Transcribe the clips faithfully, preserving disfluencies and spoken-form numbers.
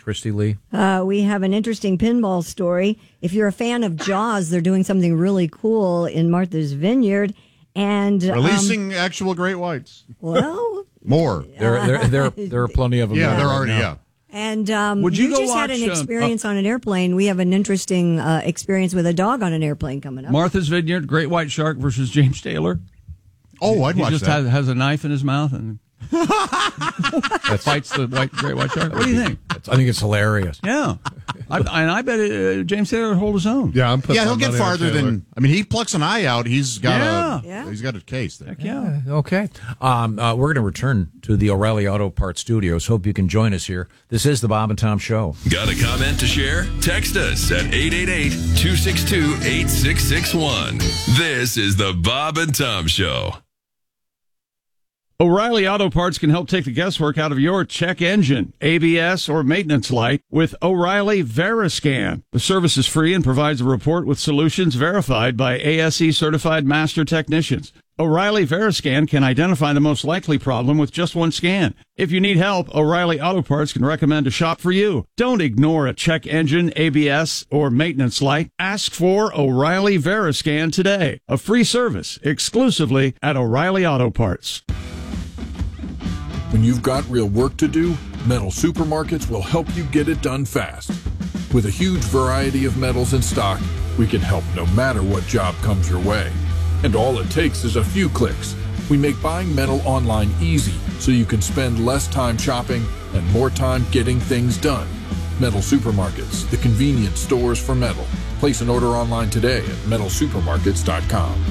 Christy Lee? Uh, we have an interesting pinball story. If you're a fan of Jaws, they're doing something really cool in Martha's Vineyard. And releasing um, actual great whites. Well, more. There, there, there, there are plenty of them. Yeah, there they're right already. now. Yeah. And um, Would you you go just had watch, an uh, experience uh, on an airplane. We have an interesting uh, experience with a dog on an airplane coming up. Martha's Vineyard, Great White Shark versus James Taylor. Oh, I'd he watch just that. Has, has a knife in his mouth and fights the white, Great White Shark. What do you think? I think it's hilarious. Yeah. I, and I bet uh, James Taylor will hold his own. Yeah, I'm putting Yeah, he'll my get money on farther Taylor. than. I mean, he plucks an eye out. He's got Yeah. a. Yeah. He's got a case there. Heck yeah. Yeah, okay. Um, uh, we're going to return to the O'Reilly Auto Parts Studios. Hope you can join us here. This is the Bob and Tom Show. Got a comment to share? Text us at eight eight eight, two six two, eight six six one. This is the Bob and Tom Show. O'Reilly Auto Parts can help take the guesswork out of your check engine, A B S, or maintenance light with O'Reilly Veriscan. The service is free and provides a report with solutions verified by A S E certified master technicians. O'Reilly Veriscan can identify the most likely problem with just one scan. If you need help, O'Reilly Auto Parts can recommend a shop for you. Don't ignore a check engine, A B S, or maintenance light. Ask for O'Reilly Veriscan today. A free service exclusively at O'Reilly Auto Parts. When you've got real work to do, Metal Supermarkets will help you get it done fast. With a huge variety of metals in stock, we can help no matter what job comes your way. And all it takes is a few clicks. We make buying metal online easy so you can spend less time shopping and more time getting things done. Metal Supermarkets, the convenient stores for metal. Place an order online today at metal supermarkets dot com.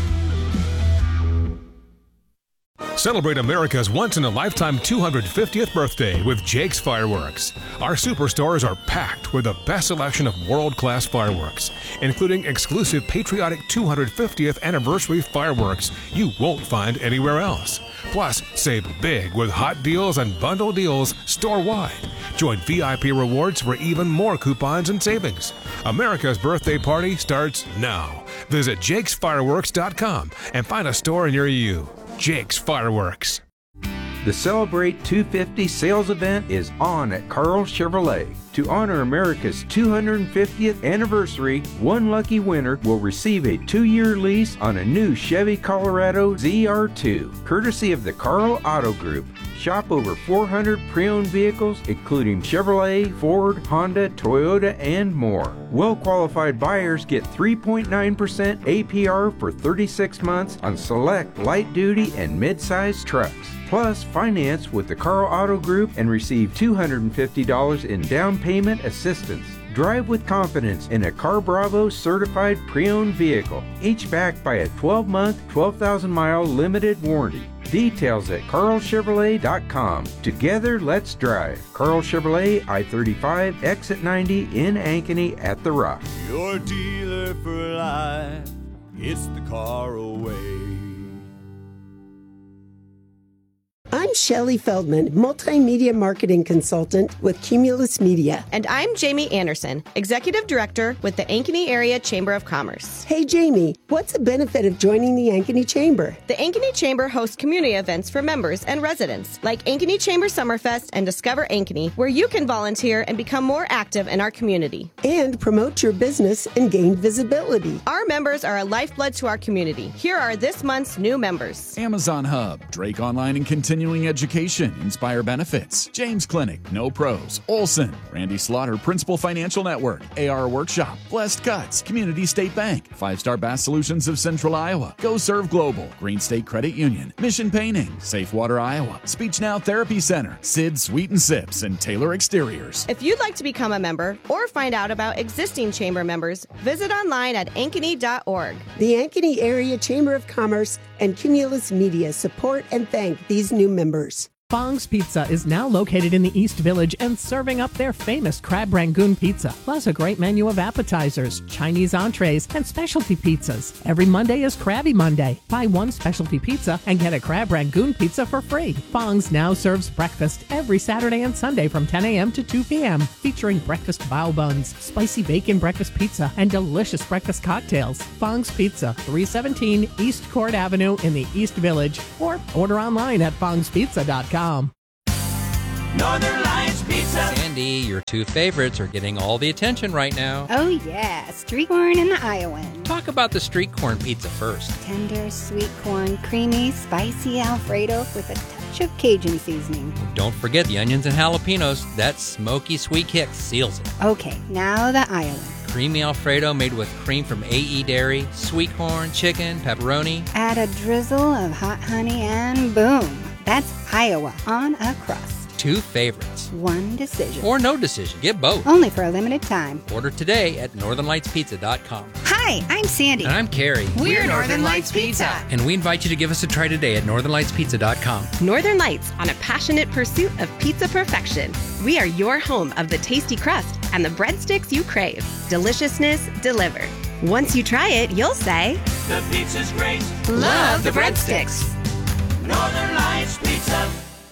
Celebrate America's once-in-a-lifetime two hundred fiftieth birthday with Jake's Fireworks. Our superstores are packed with the best selection of world-class fireworks, including exclusive patriotic two hundred fiftieth anniversary fireworks you won't find anywhere else. Plus, save big with hot deals and bundle deals store-wide. Join V I P Rewards for even more coupons and savings. America's birthday party starts now. Visit jakes fireworks dot com and find a store near you. Jake's Fireworks. The Celebrate two fifty sales event is on at Carl Chevrolet. To honor America's two hundred fiftieth anniversary, one lucky winner will receive a two-year lease on a new Chevy Colorado Z R two, courtesy of the Carl Auto Group. Shop over four hundred pre-owned vehicles, including Chevrolet, Ford, Honda, Toyota, and more. Well-qualified buyers get three point nine percent A P R for thirty-six months on select light-duty and mid-size trucks. Plus, finance with the Carl Auto Group and receive two hundred fifty dollars in down payment assistance. Drive with confidence in a Car Bravo certified pre-owned vehicle, each backed by a twelve-month, twelve thousand mile limited warranty. Details at carl chevrolet dot com. Together, let's drive. Carl Chevrolet, I thirty-five, exit ninety in Ankeny at The Rock. Your dealer for life, it's the car away. I'm Shelley Feldman, multimedia marketing consultant with Cumulus Media. And I'm Jamie Anderson, executive director with the Ankeny Area Chamber of Commerce. Hey, Jamie, what's the benefit of joining the Ankeny Chamber? The Ankeny Chamber hosts community events for members and residents, like Ankeny Chamber Summerfest and Discover Ankeny, where you can volunteer and become more active in our community. And promote your business and gain visibility. Our members are a lifeblood to our community. Here are this month's new members. Amazon Hub, Drake Online and Continuing Education, Inspire Benefits, James Clinic, No Pros, Olson, Randy Slaughter, Principal Financial Network, A R Workshop, Blessed Cuts, Community State Bank, Five Star Bass Solutions of Central Iowa, Go Serve Global, Green State Credit Union, Mission Painting, Safe Water Iowa, Speech Now Therapy Center, Sid Sweet and Sips, and Taylor Exteriors. If you'd like to become a member or find out about existing chamber members, visit online at ankeny dot org. The Ankeny Area Chamber of Commerce and Cumulus Media support and thank these new members. Fong's Pizza is now located in the East Village and serving up their famous crab rangoon pizza, plus a great menu of appetizers, Chinese entrees, and specialty pizzas. Every Monday is Krabby Monday. Buy one specialty pizza and get a crab rangoon pizza for free. Fong's now serves breakfast every Saturday and Sunday from ten a.m. to two p.m., featuring breakfast bao buns, spicy bacon breakfast pizza, and delicious breakfast cocktails. Fong's Pizza, three seventeen East Court Avenue in the East Village, or order online at fongs pizza dot com. Northern Lights Pizza. Sandy, your two favorites are getting all the attention right now. Oh, yeah. Street corn and the Iowan. Talk about the street corn pizza first. Tender, sweet corn, creamy, spicy Alfredo with a touch of Cajun seasoning. Don't forget the onions and jalapenos. That smoky sweet kick seals it. Okay, now the Iowan. Creamy Alfredo made with cream from A E Dairy, sweet corn, chicken, pepperoni. Add a drizzle of hot honey and boom. That's Iowa on a crust. Two favorites. One decision. Or no decision. Get both. Only for a limited time. Order today at northern lights pizza dot com. Hi, I'm Sandy. And I'm Carrie. We're, We're Northern Lights Pizza. And we invite you to give us a try today at northern lights pizza dot com. Northern Lights, on a passionate pursuit of pizza perfection. We are your home of the tasty crust and the breadsticks you crave. Deliciousness delivered. Once you try it, you'll say, the pizza's great. Love the breadsticks. Northern Lights Pizza.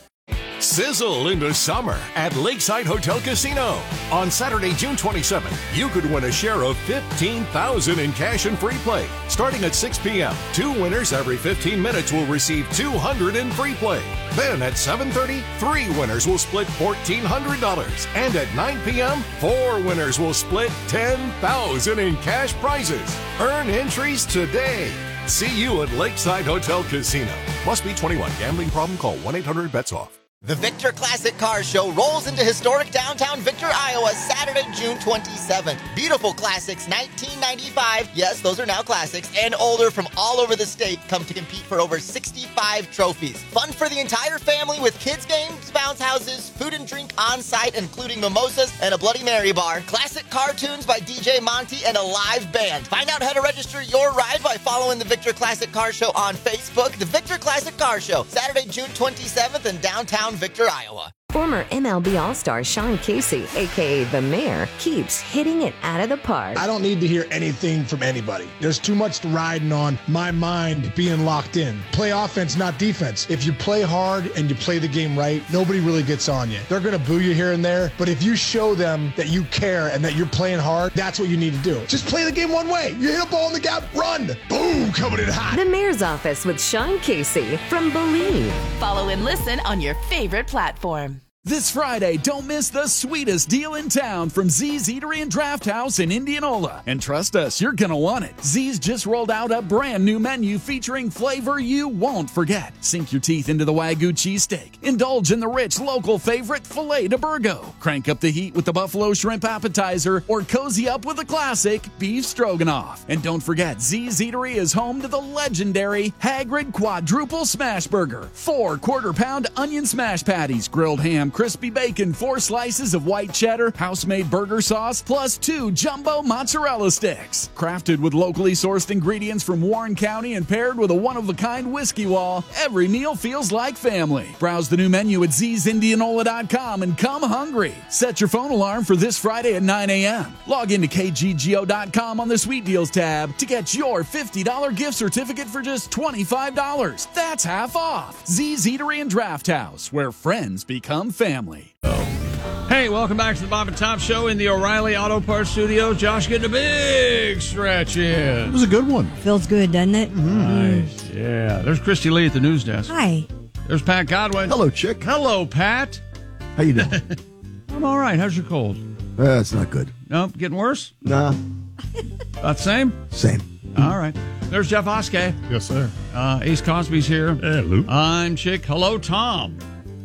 Sizzle into summer at Lakeside Hotel Casino. On Saturday, June twenty-seventh, you could win a share of fifteen thousand dollars in cash and free play. Starting at six p.m., two winners every fifteen minutes will receive two hundred dollars in free play. Then at seven thirty, three winners will split fourteen hundred dollars. And at nine p.m., four winners will split ten thousand dollars in cash prizes. Earn entries today. See you at Lakeside Hotel Casino. Must be twenty-one. Gambling problem? Call one eight hundred bets off. The Victor Classic Car Show rolls into historic downtown Victor, Iowa, Saturday, June twenty-seventh. Beautiful classics, nineteen ninety-five, yes, those are now classics, and older from all over the state come to compete for over sixty-five trophies. Fun for the entire family with kids games, bounce houses, food and drink on site, including mimosas and a Bloody Mary bar, classic cartoons by D J Monty, and a live band. Find out how to register your ride by following the Victor Classic Car Show on Facebook. The Victor Classic Car Show, Saturday, June twenty-seventh in downtown Victor, Iowa. Former M L B All-Star Sean Casey, a k a. The Mayor, keeps hitting it out of the park. I don't need to hear anything from anybody. There's too much riding on my mind being locked in. Play offense, not defense. If you play hard and you play the game right, nobody really gets on you. They're going to boo you here and there, but if you show them that you care and that you're playing hard, that's what you need to do. Just play the game one way. You hit a ball in the gap, run. Boom, coming in hot. The Mayor's Office with Sean Casey from Believe. Follow and listen on your favorite platform. This Friday, don't miss the sweetest deal in town from Z's Eatery and Draft House in Indianola. And trust us, you're going to want it. Z's just rolled out a brand new menu featuring flavor you won't forget. Sink your teeth into the Wagyu cheesesteak. Indulge in the rich local favorite filet de Burgo. Crank up the heat with the buffalo shrimp appetizer or cozy up with the classic beef stroganoff. And don't forget, Z's Eatery is home to the legendary Hagrid Quadruple Smash Burger. Four quarter-pound onion smash patties, grilled ham, crispy bacon, four slices of white cheddar, house-made burger sauce, plus two jumbo mozzarella sticks. Crafted with locally sourced ingredients from Warren County and paired with a one-of-a-kind whiskey wall, every meal feels like family. Browse the new menu at z's indianola dot com and come hungry. Set your phone alarm for this Friday at nine a.m. Log into k g g o dot com on the Sweet Deals tab to get your fifty dollars gift certificate for just twenty-five dollars. That's half off. Z's Eatery and Draft House, where friends become family. Family. Hey, welcome back to the Bob and Tom Show in the O'Reilly Auto Parts Studio. Josh getting a big stretch in. It was a good one. Feels good, doesn't it? Nice. Yeah. There's Christy Lee at the news desk. Hi. There's Pat Godwin. Hello, chick. Hello, Pat. How you doing? I'm all right. How's your cold? Uh, it's not good. No, getting worse? Nah. About the same? Same. All right. There's Jeff Oskey. Yes, sir. Uh, Ace Cosby's here. Hello. I'm Chick. Hello, Tom.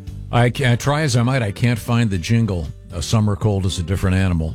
I can't, try as I might, I can't find the jingle. A summer cold is a different animal.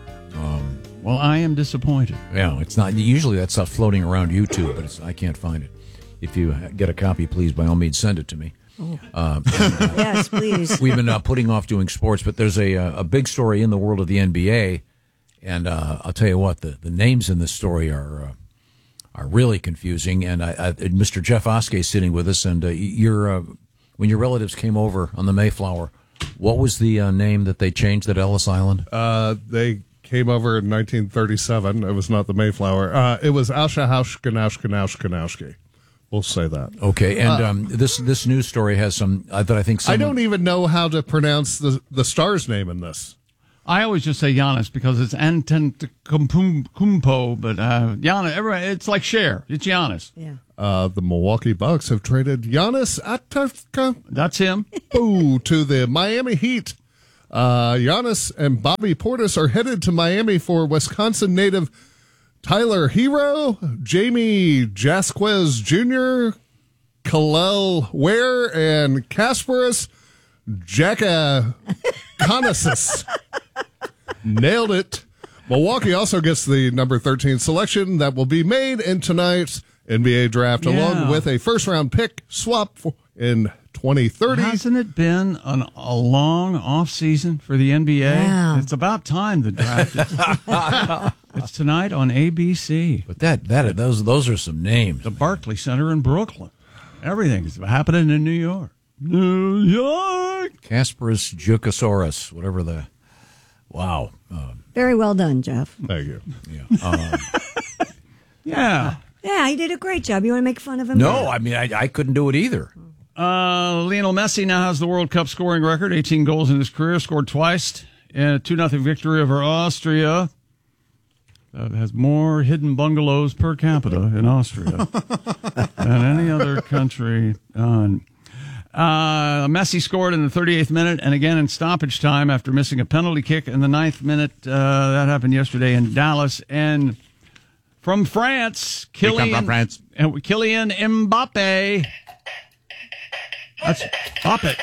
Um, well, I am disappointed. Yeah, it's not. Usually that stuff floating around YouTube, but it's, I can't find it. If you get a copy, please, by all means, send it to me. Oh. Uh, and, uh, yes, please. We've been uh, putting off doing sports, but there's a a big story in the world of the N B A, and uh, I'll tell you what, the, the names in this story are uh, are really confusing. And I, I, Mister Jeff Oskey is sitting with us, and uh, you're. Uh, When your relatives came over on the Mayflower, what was the uh, name that they changed at Ellis Island? Uh, they came over in nineteen thirty-seven. It was not the Mayflower. Uh, it was Auschwitz-Ganausch-Ganausch-Ganauschki. We'll say that. Okay, and uh, um, this this news story has some uh, that I think some. I don't even know how to pronounce the the star's name in this. I always just say Giannis because it's Antetokounmpo, but uh, Giannis. Everybody, it's like Cher. It's Giannis. Yeah. Uh, the Milwaukee Bucks have traded Giannis Antetokounmpo. That's him. Ooh, to the Miami Heat. Uh, Giannis and Bobby Portis are headed to Miami for Wisconsin native Tyler Hero, Jamie Jasquez Junior, Kalel Ware, and Kasparis Jackaconasis. Nailed it. Milwaukee also gets the number thirteen selection that will be made in tonight's N B A draft, Yeah. along with a first-round pick swap for, in twenty thirty. Hasn't it been an, a long off season for the N B A? Yeah. It's about time the draft is. It's tonight on A B C. But that that those those are some names. The Barclays Center in Brooklyn. Everything's happening in New York. New York. Kasparis Jukasaurus, whatever the. Wow. Uh, Very well done, Jeff. Thank you. yeah. Um, Yeah. Yeah, he did a great job. You want to make fun of him? no, I mean I, I couldn't do it either. Uh, Lionel Messi now has the World Cup scoring record, eighteen goals in his career, scored twice in a two nothing victory over Austria. Uh, has more hidden bungalows per capita in Austria than any other country. Uh, uh, Messi scored in the thirty-eighth minute and again in stoppage time after missing a penalty kick in the ninth minute. Uh, that happened yesterday in Dallas. And from France, They come Kylian, from France. and Kylian Mbappe. That's bop it.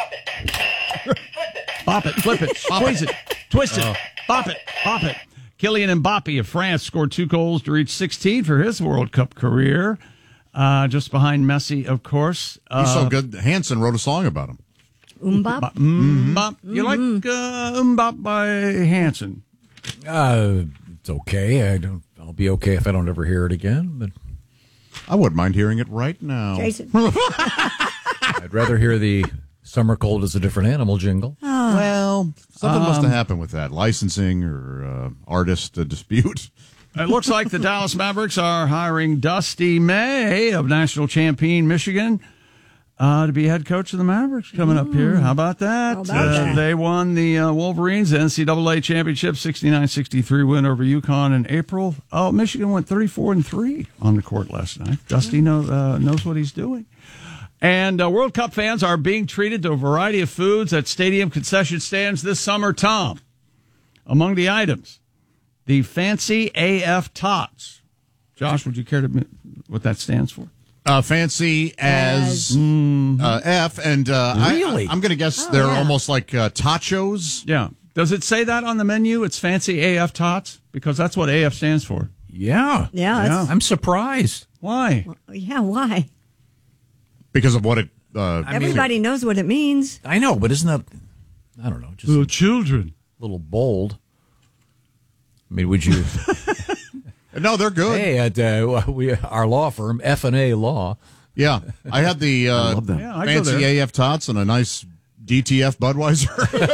Bop it, flip it, squeeze it, twist it, bop it, bop it. Kylian Mbappe of France scored two goals to reach sixteen for his World Cup career, uh, just behind Messi, of course. Uh, He's so good. Hanson wrote a song about him. Umbop? Mbop. You like uh, Mbop by Hanson? Uh, it's okay. I don't. I'll be okay if I don't ever hear it again. But I wouldn't mind hearing it right now. Jason. I'd rather hear the "Summer Cold is a Different Animal" jingle. Oh. Well, something must Um, have happened with that licensing or uh, artist uh, dispute. It looks like the Dallas Mavericks are hiring Dusty May of National Champaign, Michigan, uh, to be head coach of the Mavericks coming up here. How about that? How about Uh, that? They won the uh, Wolverines N C double A championship, sixty-nine sixty-three win over UConn in April. Oh, Michigan went thirty-four and three on the court last night. Dusty know, uh, knows what he's doing. And uh, World Cup fans are being treated to a variety of foods at stadium concession stands this summer, Tom. Among the items, the Fancy A F Tots. Josh, would you care to admit what that stands for? Uh, fancy as uh, F, and uh, Really? I, I'm going to guess Oh, they're yeah. almost like uh, tachos. Yeah. Does it say that on the menu? It's Fancy A F Tots? Because that's what A F stands for. Yeah. Yeah, that's- I'm surprised. Why? Yeah, why? Because of what it. Uh, Everybody knows what it means. I know, but isn't that? I don't know. Just Little children. a little bold. I mean, would you? no, they're good. Hey, at uh, we our law firm F and A Law. Yeah, I had the uh, love them. Yeah, I go fancy there. A F Tots and a nice D T F Budweiser.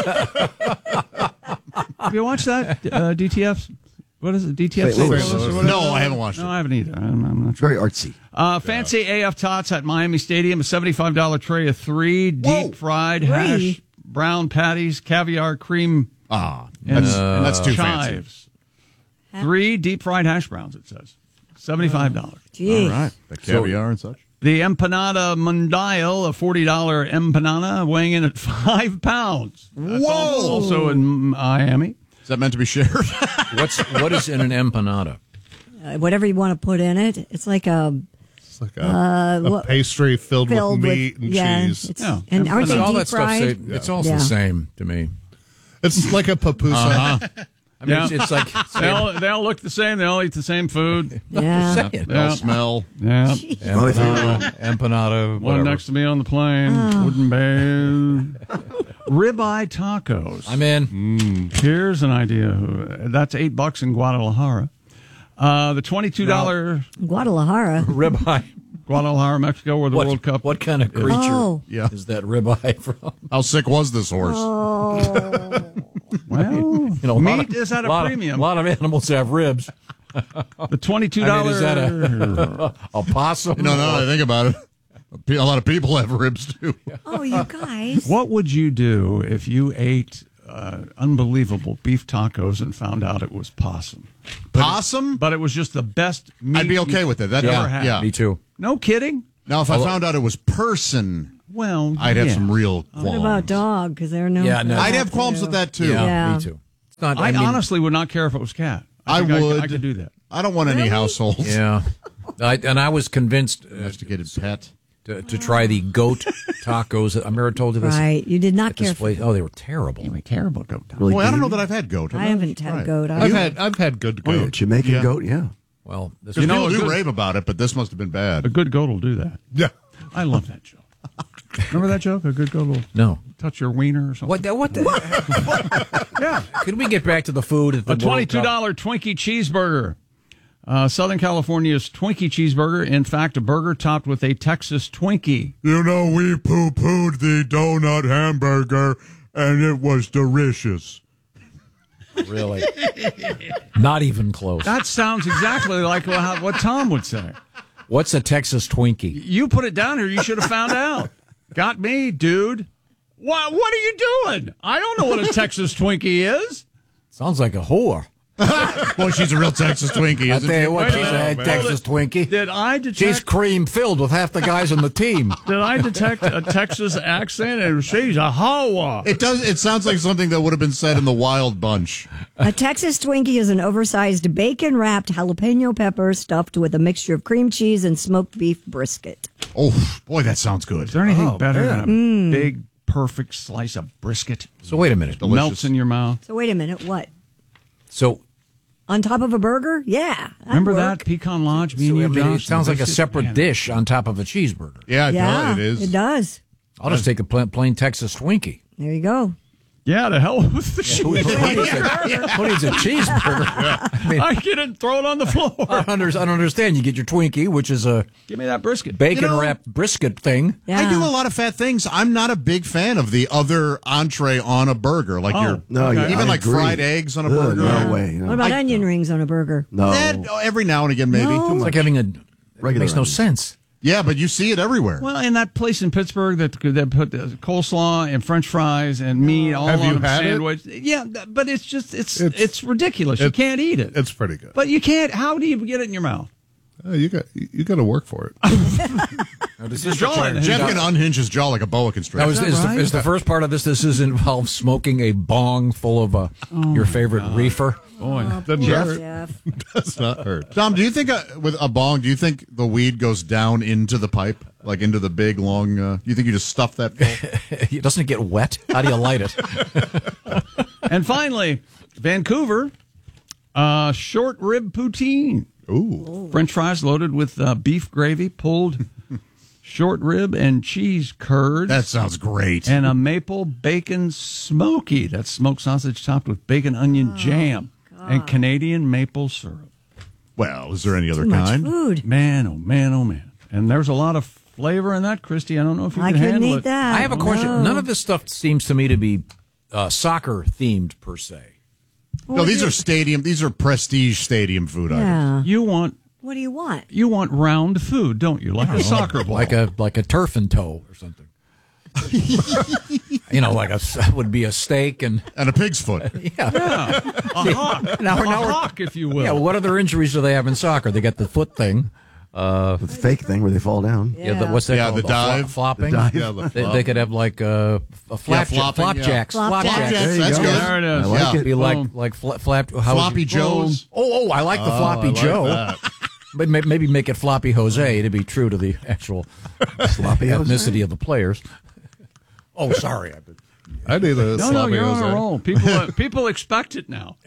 Have you watched that? Uh, D T F? What is it? D T F? Saint Louis. Saint Louis or whatever? No, I haven't watched No, it. I haven't either. I'm, I'm not It's sure. very artsy. Uh, fancy A F Tots at Miami Stadium, a seventy-five dollars tray of three deep fried Three? hash brown patties, caviar, cream, Ah, and, that's, and that's too fancy. chives. Three deep fried hash browns, it says. seventy-five dollars. Gee. All right, the caviar and such. The empanada mundial, a forty dollars empanada, weighing in at five pounds. That's Whoa! Also, also in Miami. Is that meant to be shared? What's what is in an empanada? Uh, whatever you want to put in it. It's like a It's like a, Uh, a what- pastry filled, filled with with- meat and yeah, cheese. it's- Yeah. and aren't they all deep that stuff. fried? It's all Yeah. the same to me. It's like a papusa. Uh-huh. I mean, Yeah. it's, it's like They all, they all look the same. They all eat the same food. Yeah. saying. They'll smell. Yeah. Empanada, empanada, One whatever. next to me on the plane. Oh. Wooden bed. Ribeye tacos. I'm in. Here's an idea. That's eight bucks in Guadalajara. Uh, the twenty-two dollars Guadalajara. Ribeye. Guadalajara, Mexico, where the What, World Cup. what kind of creature Oh. Yeah. is that ribeye from? How sick was this horse? Oh. Well, You know, a lot meat of- is at a lot of- premium. A lot of animals have ribs. The twenty-two I mean, dollars. is that a, a possum? No, no, I think about it. A lot of people have ribs too. Oh, you guys. What would you do if you ate uh, unbelievable beef tacos and found out it was possum? Possum? But it was just the best meat I'd be okay you've with it. That ever yeah, had. yeah. Me too. No kidding. Now, if I found out it was person, Well, I'd have yeah. some real qualms. What about dog? Because they're no. Yeah, no. I'd have qualms with that too. Yeah, Yeah. me too. It's not. I, I, mean, honestly would not care if it was cat. I, think would. I, I could do that. I don't want any households. Yeah, I, and I was convinced uh, Domesticated pet. to, to try the goat tacos. I remember I told you this. Right. You did not At this care for place. Oh, they were terrible. Anyway, terrible goat tacos. Really Well, I don't good. know that I've had goat. I haven't had Right. goat. I've I, had I've had good Oh, yeah, goat. Jamaican Yeah. goat, yeah. Well, this You was, know, a do good- rave about it, but this must have been bad. A good goat will do that. Yeah. I love that joke. Remember that joke? A good goat will no. touch your wiener or something. What? The, what? The, yeah. Could we get back to the food? At the A World twenty-two Cup? dollar Twinkie cheeseburger. Uh, Southern California's Twinkie cheeseburger. In fact, a burger topped with a Texas Twinkie. You know, we poo-pooed the donut hamburger, and it was delicious. Really? Not even close. That sounds exactly like what, what Tom would say. What's a Texas Twinkie? You put it down here. You should have found out. Got me, dude. What, what are you doing? I don't know what a Texas Twinkie is. Sounds like a whore. Boy, she's a real Texas Twinkie, I isn't tell she? you what, Wait a she's minute. a Texas Twinkie. Did I detect? She's cream filled with half the guys on the team. Did I detect a Texas accent? And she's a hoa. It does. It sounds like something that would have been said in the Wild Bunch. a Texas Twinkie is an oversized bacon wrapped jalapeno pepper stuffed with a mixture of cream cheese and smoked beef brisket. Oh, boy, that sounds good. Is there anything Oh, better man. than a big, perfect slice of brisket? So wait a minute. Delicious. Melts in your mouth. So wait a minute, what? So On top of a burger? Yeah. that'd Remember work. that Pecan Lodge? Me So, and you, I mean, Josh, it sounds like a brisket? separate Man. dish on top of a cheeseburger. Yeah, it, Yeah, does, it is. it does. I'll just take a plain, plain Texas Twinkie. There you go. Yeah, the hell with the Who, who, who needs a, who needs a cheeseburger? I mean, I get it and throw it on the floor. I don't, under, I don't understand. You get your Twinkie, which is a Give me that brisket. bacon You know- wrapped brisket thing. Yeah. I do a lot of fat things. I'm not a big fan of the other entree on a burger, like Oh, your No, Okay. yeah, even I like agree. fried eggs on a Ugh, burger. No way. no. What about I- onion rings on a burger? No. That, oh, every now and again, maybe. No. It's like having a. It Regular makes no onions. sense. Yeah, but you see it everywhere. Well, in that place in Pittsburgh that that put the coleslaw and French fries and meat all Have on you a had it? sandwich. Yeah, th- but it's just it's it's, It's- ridiculous. you it's- can't eat it. It's pretty good. But you can't. How do you get it in your mouth? Uh, you got you got to work for it. Now, does His this jaw require- in Jeff can unhinge his jaw like a boa Now, constrictor. is, is, the, is the first part of this? This is involve smoking a bong full of uh, your favorite reefer. Boy, Doesn't hurt. Jeff. Does not hurt. Tom, do you think uh, with a bong, do you think the weed goes down into the pipe, like into the big long? Uh, do you think you just stuff that full? Doesn't it get wet? How do you light it? and finally, Vancouver, uh, short rib poutine. Ooh, French fries loaded with uh, beef gravy, pulled short rib and cheese curds. that sounds great. and a maple bacon smoky. That's smoked sausage topped with bacon onion jam and Canadian maple syrup. Well, is there any other Too much kind? food. Man, oh man, oh man. And there's a lot of flavor in that, Christy. I don't know if you I can couldn't handle eat it. that. I have a question. No. None of this stuff seems to me to be uh, soccer themed per se. No, these are stadium. These are prestige stadium food items. Yeah. You want What do you want? you want round food, don't you? Like a soccer ball. Like a like a turf and toe or something. You know, like a would be a steak and And a pig's foot. yeah. yeah, a hawk, Now- a now we're- hawk, if you will. Yeah, what other injuries do they have in soccer? They got the foot thing. Uh, The fake thing where they fall down. yeah, the, what's that Yeah, called? the dive. fla- flopping. The dive. Yeah, the They, flop. they could have like uh, a flap Yeah, flopping, flapjacks. yeah. Flapjacks. Flapjacks. Flapjacks, There you that's go. good. There it is. I like Yeah. it. Be like Boom. like fla- flap. How Floppy would you- Joes. Oh, oh, I like the floppy I like Joe. that. But may- maybe make it floppy Jose to be true to the actual Sloppy Jose? ethnicity of the players. Oh, sorry. I've been- I need a no, no, sloppy you're on Jose. a roll. People, uh, people expect it now.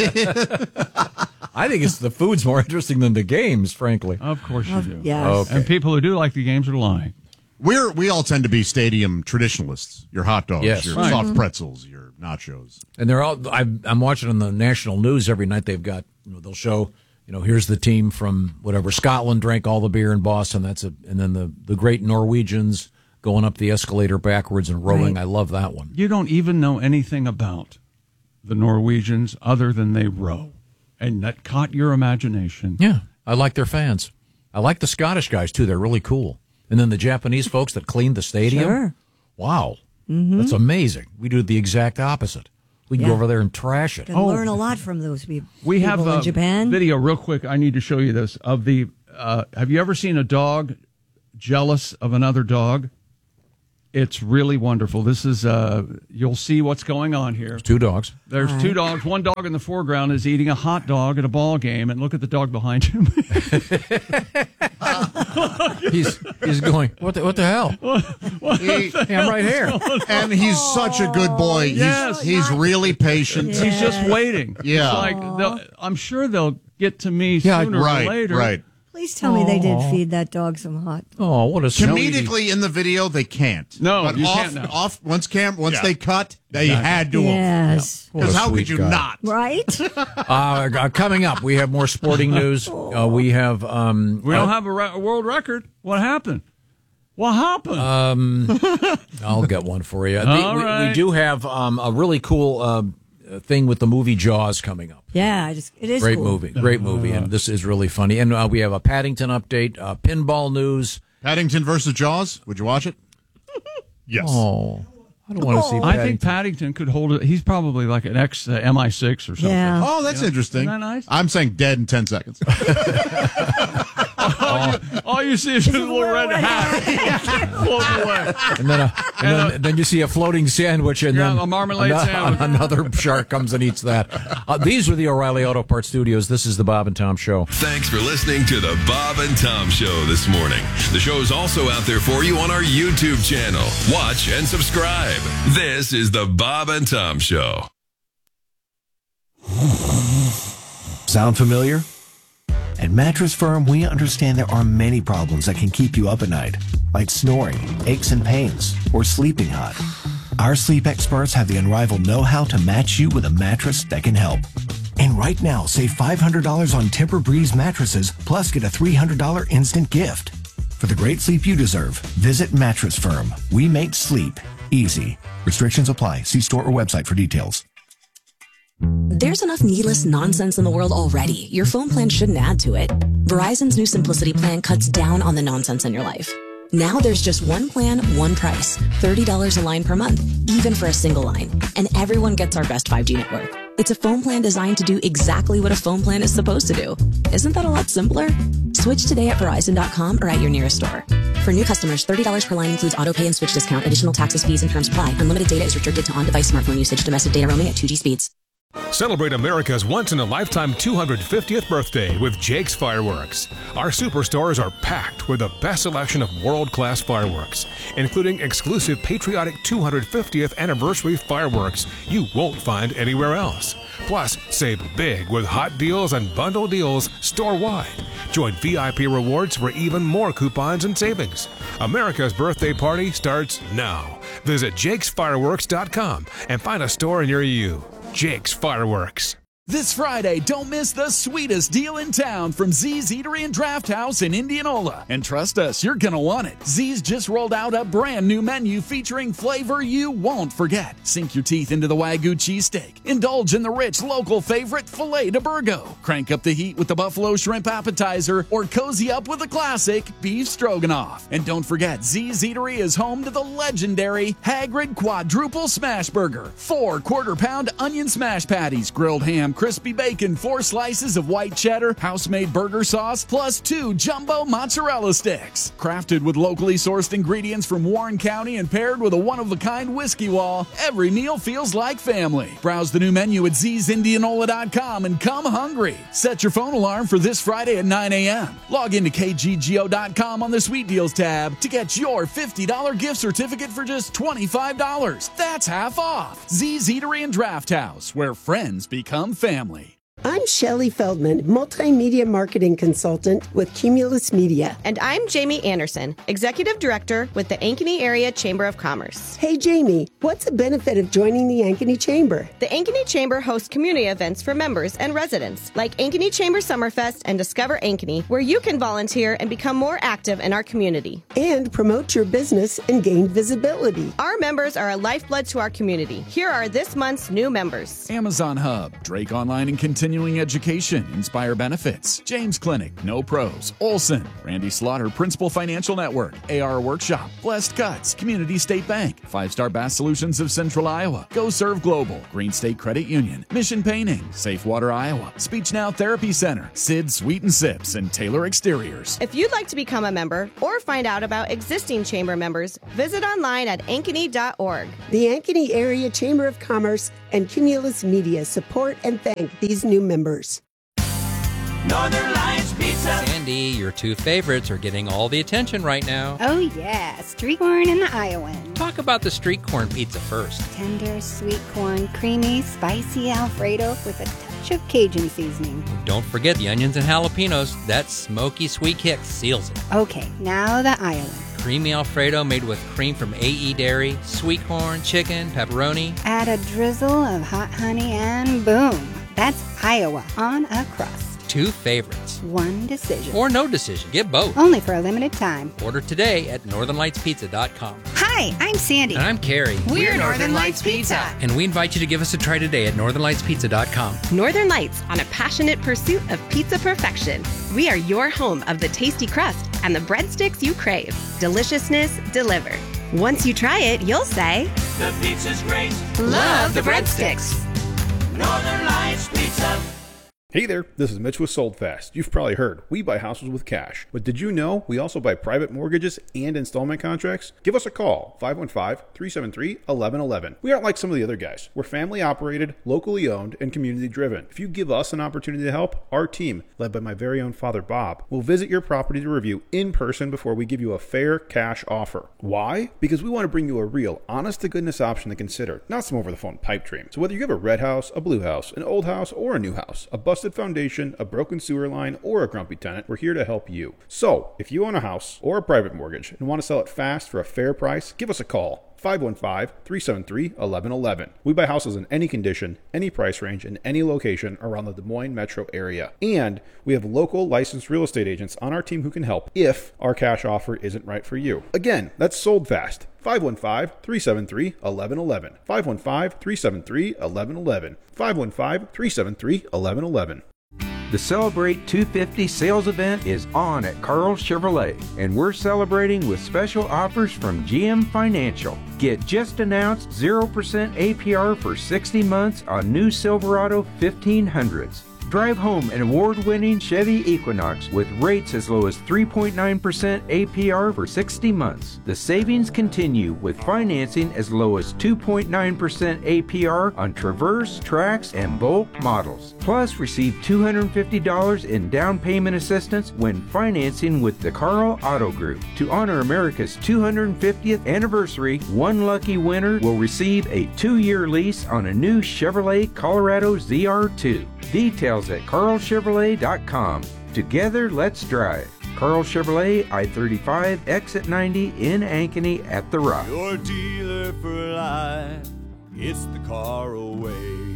I think it's the food's more interesting than the games, frankly. Of course you do. Yes. Okay. And people who do like the games are lying. We're we all tend to be stadium traditionalists. Your hot dogs, Yes. your Right. soft pretzels, your nachos. And they're all. I'm, I'm watching on the national news every night. They've got. You know, they'll show. You know, here's the team from whatever Scotland drank all the beer in Boston. That's a. And then the the great Norwegians going up the escalator backwards and rowing. Right. I love that one. You don't even know anything about the Norwegians other than they row. And that caught your imagination. Yeah, I like their fans. I like the Scottish guys too. They're really cool. And then the Japanese folks that cleaned the stadium. Sure. Wow, Mm-hmm. that's amazing. We do the exact opposite. We can Yeah. go over there and trash it. Can learn a lot from those people. We have people a in Japan. video real quick. I need to show you this. Of the, uh, have you ever seen a dog jealous of another dog? It's really wonderful. This is, uh, you'll see what's going on here. Two dogs. There's All two right. dogs. One dog in the foreground is eating a hot dog at a ball game, and look at the dog behind him. He's he's going, what the, what the hell? He- Hey, I'm right here. And he's such a good boy. He's, Yes. he's really patient. He's just waiting. Yeah. It's like, they'll- I'm sure they'll get to me Yeah, sooner right, or later. right. Please tell me they did Aw. feed that dog some hot. Oh, what a sweetie. Comedically in the video, they can't. No, but you off, can't now. off once cam once Yeah. they cut, they had to. Yes. What a Because how sweet could you guy. not? Right? Uh, coming up, we have more sporting news. Uh, we have um, We don't uh, have a, re- a world record. What happened? What happened? Um, I'll get one for you. The- All we, right. we do have um, a really cool um, thing with the movie Jaws coming up. Yeah, I just, it is Great cool. movie, great movie, and this is really funny. And uh, we have a Paddington update, uh, pinball news. Paddington versus Jaws. Would you watch it? Yes. Oh, I don't want to see. I Paddington. think Paddington could hold it. He's probably like an ex uh, M I six or something. Yeah. Oh, that's interesting. Isn't that nice? I'm saying dead in ten seconds. all, you, all you see is his little red hat. Float away. And then, a, and then, then you see a floating sandwich, and Yeah, then a marmalade ano- sandwich. another shark comes and eats that. Uh, these are the O'Reilly Auto Parts Studios. This is the Bob and Tom Show. Thanks for listening to the Bob and Tom Show this morning. The show's also out there for you on our YouTube channel. Watch and subscribe. This is the Bob and Tom Show. Sound familiar? At Mattress Firm, we understand there are many problems that can keep you up at night, like snoring, aches and pains, or sleeping hot. Our sleep experts have the unrivaled know-how to match you with a mattress that can help. And right now, save five hundred dollars on Tempur-Breeze mattresses, plus get a three hundred dollars instant gift. For the great sleep you deserve, visit Mattress Firm. We make sleep easy. Restrictions apply. See store or website for details. There's enough needless nonsense in the world already. Your phone plan shouldn't add to it. Verizon's new Simplicity plan cuts down on the nonsense in your life. Now there's just one plan, one price. thirty dollars a line per month, even for a single line. And everyone gets our best five G network. It's a phone plan designed to do exactly what a phone plan is supposed to do. Isn't that a lot simpler? Switch today at Verizon dot com or at your nearest store. For new customers, thirty dollars per line includes auto pay and switch discount. Additional taxes, fees, and terms apply. Unlimited data is restricted to on-device smartphone usage. Domestic data roaming at two G speeds. Celebrate America's once-in-a-lifetime two hundred fiftieth birthday with Jake's Fireworks. Our superstores are packed with the best selection of world-class fireworks, including exclusive patriotic two hundred fiftieth anniversary fireworks you won't find anywhere else. Plus, save big with hot deals and bundle deals store-wide. Join V I P Rewards for even more coupons and savings. America's birthday party starts now. Visit jakes fireworks dot com and find a store near you. Jake's Fireworks. This Friday, don't miss the sweetest deal in town from Z's Eatery and Draft House in Indianola. And trust us, you're going to want it. Z's just rolled out a brand new menu featuring flavor you won't forget. Sink your teeth into the Wagyu cheesesteak. Indulge in the rich local favorite Filet de Burgo. Crank up the heat with the Buffalo Shrimp Appetizer or cozy up with the classic Beef Stroganoff. And don't forget, Z's Eatery is home to the legendary Hagrid Quadruple Smash Burger. Four quarter-pound onion smash patties, grilled ham, crispy bacon, four slices of white cheddar, house-made burger sauce, plus two jumbo mozzarella sticks. Crafted with locally sourced ingredients from Warren County and paired with a one-of-a-kind whiskey wall, every meal feels like family. Browse the new menu at z's indianola dot com and come hungry. Set your phone alarm for this Friday at nine a.m. Log into k g g o dot com on the Sweet Deals tab to get your fifty dollars gift certificate for just twenty-five dollars. That's half off. Z's Eatery and Draft House, where friends become family. I'm Shelley Feldman, multimedia marketing consultant with Cumulus Media. And I'm Jamie Anderson, Executive Director with the Ankeny Area Chamber of Commerce. Hey, Jamie, what's the benefit of joining the Ankeny Chamber? The Ankeny Chamber hosts community events for members and residents, like Ankeny Chamber Summerfest and Discover Ankeny, where you can volunteer and become more active in our community. And promote your business and gain visibility. Our members are a lifeblood to our community. Here are this month's new members. Amazon Hub, Drake Online and Continuing continuing education, Inspire Benefits, James Clinic, No Pros, Olson, Randy Slaughter, Principal Financial Network, A R Workshop, Blessed Cuts, Community State Bank, Five Star Bass Solutions of Central Iowa, Go Serve Global, Green State Credit Union, Mission Painting, Safe Water Iowa, Speech Now Therapy Center, Sid Sweet and Sips, and Taylor Exteriors. If you'd like to become a member or find out about existing chamber members, visit online at ankeny dot org. The Ankeny Area Chamber of Commerce and Cumulus Media support and thank these new members. Northern Lights Pizza. Sandy, your two favorites are getting all the attention right now. Oh, yeah. Street corn and the Iowan. Talk about the street corn pizza first. Tender, sweet corn, creamy, spicy Alfredo with a touch of Cajun seasoning. Don't forget the onions and jalapenos. That smoky sweet kick seals it. Okay, now the Iowan. Creamy Alfredo made with cream from A E Dairy, sweet corn, chicken, pepperoni. Add a drizzle of hot honey and boom. That's Iowa on a crust. Two favorites. One decision. Or no decision. Get both. Only for a limited time. Order today at northern lights pizza dot com. Hi, I'm Sandy. And I'm Carrie. We're Northern Lights Pizza. And we invite you to give us a try today at northern lights pizza dot com. Northern Lights, on a passionate pursuit of pizza perfection. We are your home of the tasty crust and the breadsticks you crave. Deliciousness delivered. Once you try it, you'll say, The pizza's great. Love the breadsticks. Northern Lights Pizza. Hey there, this is Mitch with Sold Fast. You've probably heard, we buy houses with cash. But did you know we also buy private mortgages and installment contracts? Give us a call, five one five, three seven three, one one one one. We aren't like some of the other guys. We're family operated, locally owned, and community driven. If you give us an opportunity to help, our team, led by my very own father Bob, will visit your property to review in person before we give you a fair cash offer. Why? Because we want to bring you a real, honest-to-goodness option to consider, not some over-the-phone pipe dream. So whether you have a red house, a blue house, an old house, or a new house, a busted foundation, a broken sewer line, or a grumpy tenant, we're here to help you. So, if you own a house or a private mortgage and want to sell it fast for a fair price, give us a call. five one five, three seven three, one one one one. We buy houses in any condition, any price range, and any location around the Des Moines metro area. And we have local licensed real estate agents on our team who can help if our cash offer isn't right for you. Again, that's Sold Fast. five one five, three seven three, one one one one. five one five, three seven three, one one one one. five one five, three seven three, one one one one. The Celebrate two fifty sales event is on at Carl Chevrolet, and we're celebrating with special offers from G M Financial. Get just announced zero percent A P R for sixty months on new Silverado fifteen hundreds. Drive home an award-winning Chevy Equinox with rates as low as three point nine percent A P R for sixty months. The savings continue with financing as low as two point nine percent A P R on Traverse, Trax, and Bolt models. Plus, receive two hundred fifty dollars in down payment assistance when financing with the Carl Auto Group. To honor America's two hundred fiftieth anniversary, one lucky winner will receive a two-year lease on a new Chevrolet Colorado Z R two. Details at carl chevrolet dot com. Together, let's drive. Carl Chevrolet, I thirty-five, exit ninety in Ankeny at The Rock. Your dealer for life. It's the Carl way.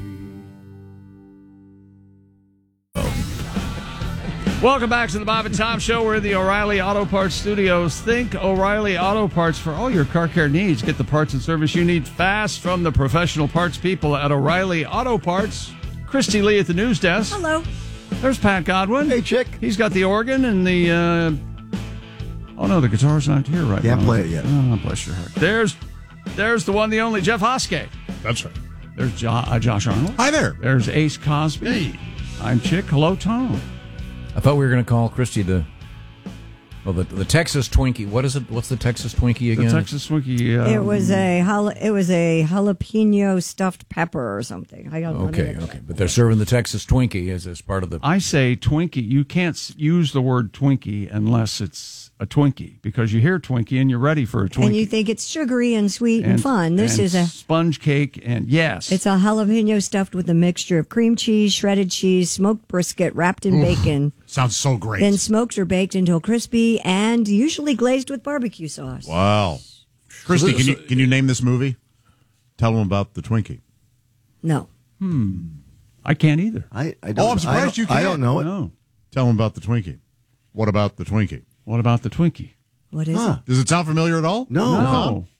Welcome back to the Bob and Tom Show. We're in the O'Reilly Auto Parts Studios. Think O'Reilly Auto Parts for all your car care needs. Get the parts and service you need fast from the professional parts people at O'Reilly Auto Parts. Christy Lee at the news desk. Hello. There's Pat Godwin. Hey, chick. He's got the organ and the... Uh... Oh, no, the guitar's not here right Can't now. play it yet. Oh, bless your heart. There's, there's the one, the only Jeff Hoskey. That's right. There's jo- uh, Josh Arnold. Hi there. There's Ace Cosby. Hey. I'm Chick. Hello, Tom. I thought we were going to call Christy the well the, the Texas Twinkie. What is it? What's the Texas Twinkie again? The Texas Twinkie. Um, It was a jala- it was a jalapeno stuffed pepper or something. I don't know. Okay, okay, but they're serving the Texas Twinkie as as part of the. I say Twinkie. You can't s- use the word Twinkie unless it's a Twinkie, because you hear Twinkie and you're ready for a Twinkie. And you think it's sugary and sweet and, And- fun. This and is a sponge cake, and yes, it's a jalapeno stuffed with a mixture of cream cheese, shredded cheese, smoked brisket wrapped in Oof. bacon. Sounds so great. Then smoked or baked until crispy and usually glazed with barbecue sauce. Wow. Christy, can you can you name this movie? Tell them about the Twinkie. No. Hmm. I can't either. I, I don't Oh, I'm surprised I don't, you can't. I don't know it. No. Tell them about the Twinkie. What about the Twinkie? What about the Twinkie? What is Huh. Does it sound familiar at all? No. No.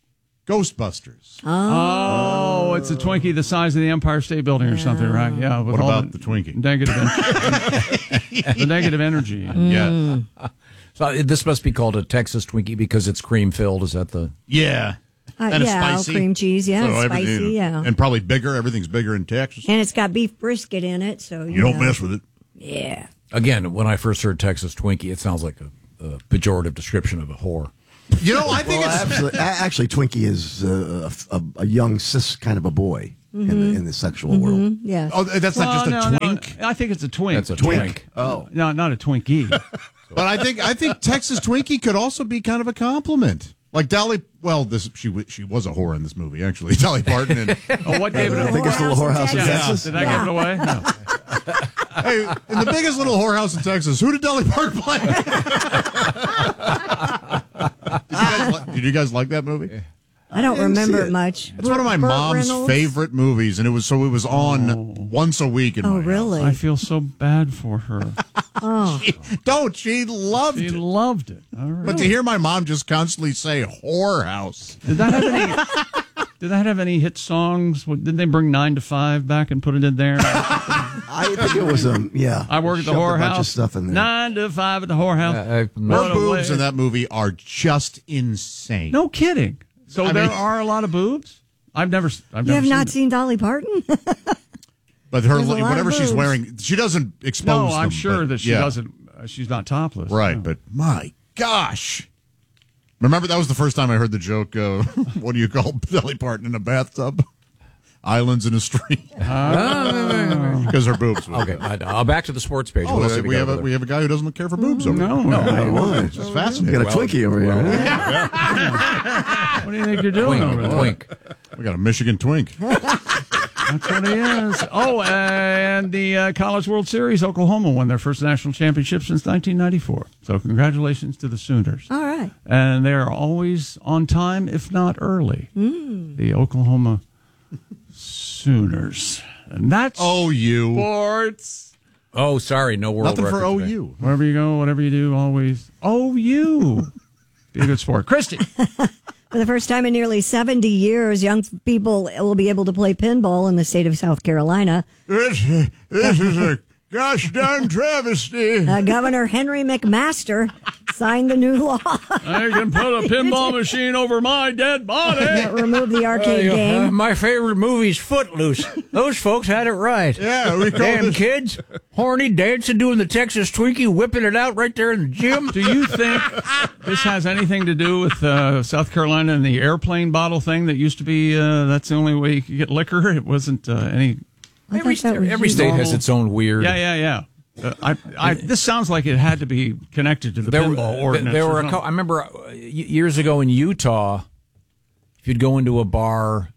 Ghostbusters. Oh, it's a Twinkie the size of the Empire State Building or something, right? Yeah. With What all about the Twinkie? Negative, en- the negative energy. Yeah. So this must be called a Texas Twinkie because it's cream filled. Is that the? Yeah. Uh, and yeah, it's spicy. cream cheese. Yeah, So it's everything- spicy. Yeah, And probably bigger. Everything's bigger in Texas. and it's got beef brisket in it, so you, You don't know. mess with it. Yeah. Again, when I first heard Texas Twinkie, it sounds like a, a pejorative description of a whore. You know, I think Well, it's actually, a- actually, Twinkie is uh, a, a, a young cis kind of a boy in, the, in the sexual world. Mhm, yes. Oh, that's not Well, just a no, no, twink. I think it's a twink. That's a Twink. twink. Oh, No, not a Twinkie. But I think I think Texas Twinkie could also be kind of a compliment. Like Dolly, well, this she wa- she was a whore in this movie actually. Dolly Parton and Oh, what gave it I away? think it's the little whorehouse in Yeah. Texas. Did I give it away? No. hey, in the biggest little whorehouse in Texas, who did Dolly Parton play? did, you guys li- did you guys like that movie? I don't didn't remember see it it. much. It's one of my Burt mom's Reynolds? favorite movies, and it was so it was on once a week. In Oh, my house. really? I feel so bad for her. Oh, Don't she loved She it? loved it. All right. But to hear my mom just constantly say whorehouse. Did that have any? Did that have any hit songs? What- Did they bring Nine to Five back and put it in there? I think it was um yeah. I work at the Shoved a whorehouse. bunch of stuff in there. Nine to Five at the whorehouse. Uh, Her What a boobs way- in that movie are just insane. No kidding. So I there mean- are a lot of boobs. I've never. I've you never have seen not it. seen Dolly Parton? But her There's a lot of whatever she's boobs. wearing, she doesn't expose No, them. I'm sure but- that she yeah. doesn't. Uh, she's not topless. Right, no. but my gosh. Remember, that was the first time I heard the joke, uh, what do you call Dolly Parton in a bathtub? Islands in a stream. Because her boobs. were- Okay, I, I'll back to the sports page. Oh, What else uh, have we, got have a, over we there? have a guy who doesn't care for boobs over No, there. no, Hey, what? It's just You fascinating. got a Twinkie over here. What do you think you're doing Twink, over there? twink. We got a Michigan twink. That's what he is. Oh, and the uh, College World Series, Oklahoma won their first national championship since nineteen ninety-four. So congratulations to the Sooners. All right. And they are always on time, if not early. Mm. The Oklahoma Sooners. And that's Oh, you. sports. Oh, sorry, no world Nothing record for O today. U. Wherever you go, whatever you do, always oh you. Be a good sport. Christy. For the first time in nearly seventy years, young people will be able to play pinball in the state of South Carolina. This, this is a gosh darn travesty. Uh, Governor Henry McMaster signed the new law I can put a pinball machine over my dead body. that removed the arcade Uh, game. my favorite movie's Footloose. Those folks had it right. Yeah, we call Damn this- kids, horny, dancing, doing the Texas Twinkie, whipping it out right there in the gym. Do you think this has anything to do with uh, South Carolina and the airplane bottle thing that used to be, uh, that's the only way you could get liquor? It wasn't uh, any... I Every, thought that was every you. state has its own weird. Yeah, yeah, yeah. Uh, I, I, this sounds like it had to be connected to the There, pinball were- ordinance. there or were a something. couple, I remember uh, y- years ago in Utah, if you'd go into a bar,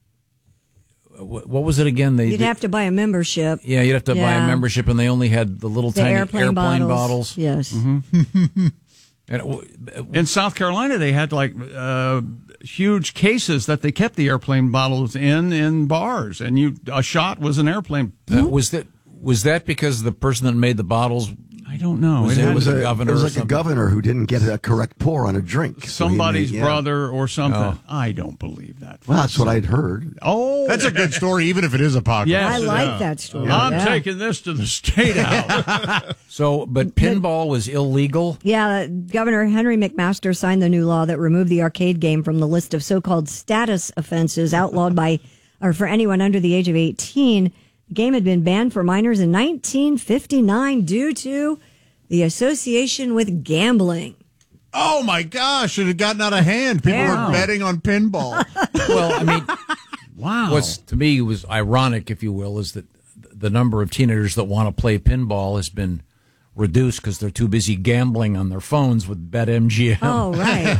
uh, what, what was it again? They, You'd they- have to buy a membership. yeah, you'd have to buy Yeah. a membership, and they only had the little The tiny airplane, bottles. bottles. Yes. And it w- In South Carolina, they had like uh, huge cases that they kept the airplane bottles in in bars, and you a shot was an airplane. uh, was that was that because the person that made the bottles? I don't know. Was It it, had It was, a a, governor it was or like a something? governor who didn't get a correct pour on a drink. So he somebody's made- yeah. brother or something. Oh. I don't believe that. Well, that's what I'd heard. Oh, That's a good story, even if it is apocryphal. Yes. I like that story. I'm yeah. taking this to the state house. So, but pinball was illegal. Yeah, Governor Henry McMaster signed the new law that removed the arcade game from the list of so-called status offenses outlawed by or for anyone under the age of eighteen. The game had been banned for minors in nineteen fifty-nine due to the association with gambling. Oh my gosh, it had gotten out of hand. People Yeah. were betting on pinball. Well, I mean, Wow. what's to me was ironic, if you will, is that the number of teenagers that want to play pinball has been reduced because they're too busy gambling on their phones with BetMGM. Oh,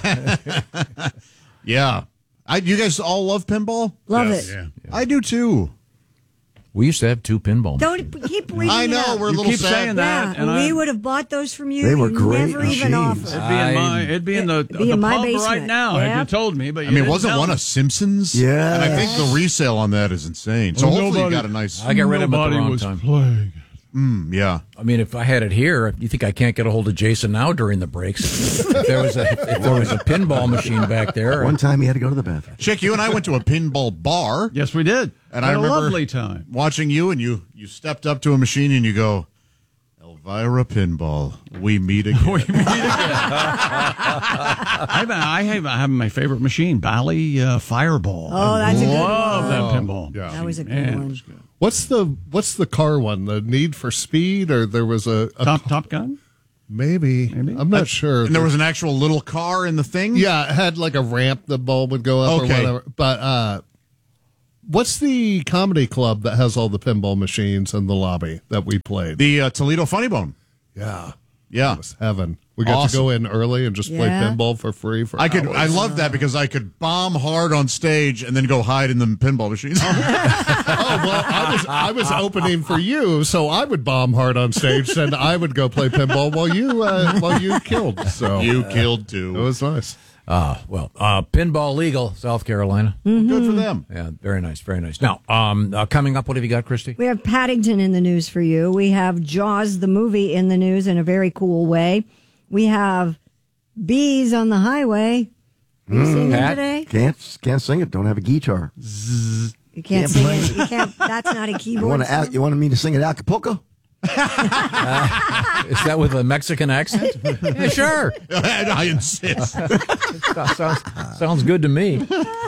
right. Yeah. I, you guys all love pinball? Love Yes. it. Yeah. I do too. We used to have two pinball. Don't keep reading I it know, up. we're a You little keep sad. saying that, Yeah, and we I, would have bought those from you. They were You great never even machines. offered. it'd be in my, it'd be in the, It'd be the in my pub right basement. now. Had you Yep. told me, but you I mean, didn't wasn't tell one me. of Simpsons? Yeah. And I think the resale on that is insane. So Oh, hopefully nobody- you got a nice. I got rid of them at the Nobody wrong was time. playing. Mm, yeah. I mean, if I had it here, you think I can't get a hold of Jason now during the breaks? if there was a if there was a pinball machine back there. One time he had to go to the bathroom. Chick, you and I went to a pinball bar. Yes, we did. And Had I remember a lovely time watching you, and you you stepped up to a machine and you go, Elvira Pinball, we meet again. we meet again. I have, I have I have my favorite machine, Bally uh, Fireball. Oh, that's I a good love one. that Oh, pinball. yeah. That was a good Man, one. it was good. What's the what's the car one? The Need for Speed, or there was a, a Top Top Gun? Maybe. Maybe. I'm not sure. And there was an actual little car in the thing? Yeah, it had like a ramp the ball would go up Okay. or whatever. But uh, what's the comedy club that has all the pinball machines in the lobby that we played? The uh, Toledo Funny Bone. Yeah. Yeah. It was heaven. We got Awesome. to go in early and just play Yeah. pinball for free for I could. hours. I loved that because I could bomb hard on stage and then go hide in the pinball machines. Oh well, I was I was opening for you, so I would bomb hard on stage, and I would go play pinball while you uh, while you killed. So You killed too. It was nice. Ah, well, uh, pinball legal, South Carolina. Good for them. Yeah, very nice, very nice. Now, um, uh, coming up, what have you got, Christy? We have Paddington in the news for you. We have Jaws, the movie, in the news in a very cool way. We have bees on the highway. Are you singing Pat? today? Can't can't sing it. Don't have a guitar. You can't sing it. You can't. That's not a You keyboard. want to? song. You wanted me to sing it Acapulco? Uh, is that with a Mexican accent? Yeah, sure. I insist. sounds, sounds good to me.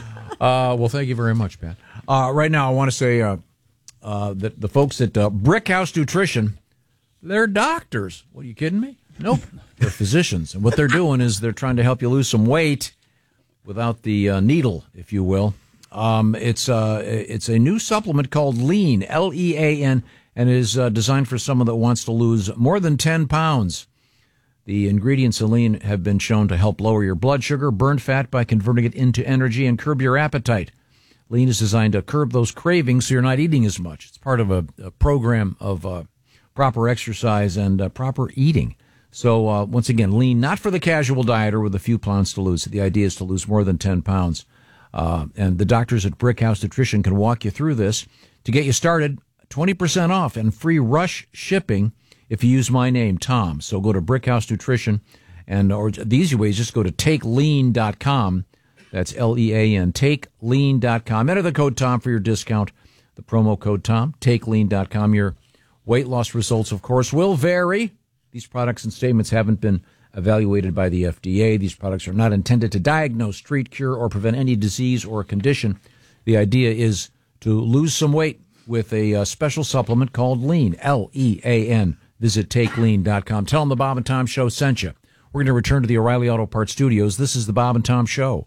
Uh, well, thank you very much, Pat. Uh, right now, I want to say uh, uh, that the folks at uh, Brickhouse Nutrition, they're doctors. What, are you kidding me? Nope. They're physicians. And what they're doing is they're trying to help you lose some weight without the uh, needle, if you will. Um, it's, uh, it's a new supplement called Lean, L E A N, and is uh, designed for someone that wants to lose more than ten pounds. The ingredients of Lean have been shown to help lower your blood sugar, burn fat by converting it into energy, and curb your appetite. Lean is designed to curb those cravings so you're not eating as much. It's part of a, a program of uh, proper exercise and uh, proper eating. So, uh, once again, Lean, not for the casual dieter with a few pounds to lose. The idea is to lose more than ten pounds. Uh, and the doctors at Brickhouse Nutrition can walk you through this. To get you started, twenty percent off and free rush shipping if you use my name, Tom. So go to Brickhouse Nutrition, and or the easy way is just go to take lean dot com. That's L E A N, take lean dot com. Enter the code Tom for your discount, the promo code Tom, take lean dot com. Your weight loss results, of course, will vary. These products and statements haven't been evaluated by the F D A. These products are not intended to diagnose, treat, cure, or prevent any disease or condition. The idea is to lose some weight with a uh, special supplement called Lean, L E A N. Visit take lean dot com. Tell them the Bob and Tom Show sent you. We're going to return to the O'Reilly Auto Parts studios. This is the Bob and Tom Show.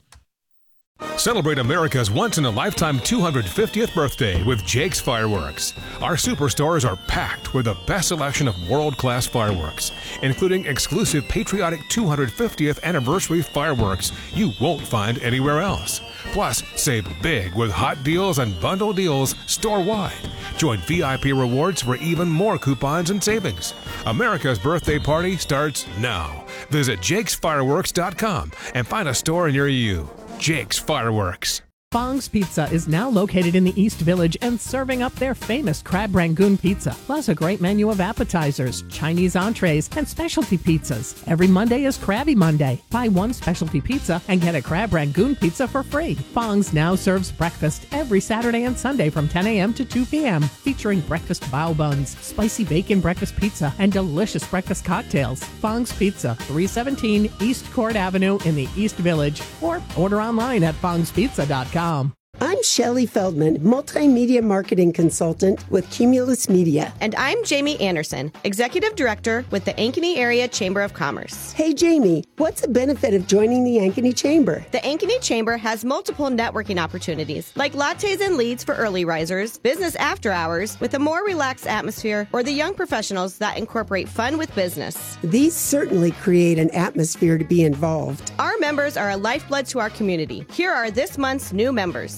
Celebrate America's once-in-a-lifetime two hundred fiftieth birthday with Jake's Fireworks. Our superstores are packed with the best selection of world-class fireworks, including exclusive patriotic two hundred fiftieth anniversary fireworks you won't find anywhere else. Plus, save big with hot deals and bundle deals store-wide. Join V I P Rewards for even more coupons and savings. America's birthday party starts now. Visit jakes fireworks dot com and find a store near you. Jake's Fireworks. Fong's Pizza is now located in the East Village and serving up their famous crab rangoon pizza, plus a great menu of appetizers, Chinese entrees, and specialty pizzas. Every Monday is Krabby Monday. Buy one specialty pizza and get a crab rangoon pizza for free. Fong's now serves breakfast every Saturday and Sunday from ten a.m. to two p.m., featuring breakfast bao buns, spicy bacon breakfast pizza, and delicious breakfast cocktails. Fong's Pizza, three seventeen East Court Avenue in the East Village, or order online at fongs pizza dot com. I'm Shelley Feldman, multimedia marketing consultant with Cumulus Media. And I'm Jamie Anderson, Executive Director with the Ankeny Area Chamber of Commerce. Hey, Jamie, what's the benefit of joining the Ankeny Chamber? The Ankeny Chamber has multiple networking opportunities, like lattes and leads for early risers, business after hours with a more relaxed atmosphere, or the young professionals that incorporate fun with business. These certainly create an atmosphere to be involved. Our members are a lifeblood to our community. Here are this month's new members.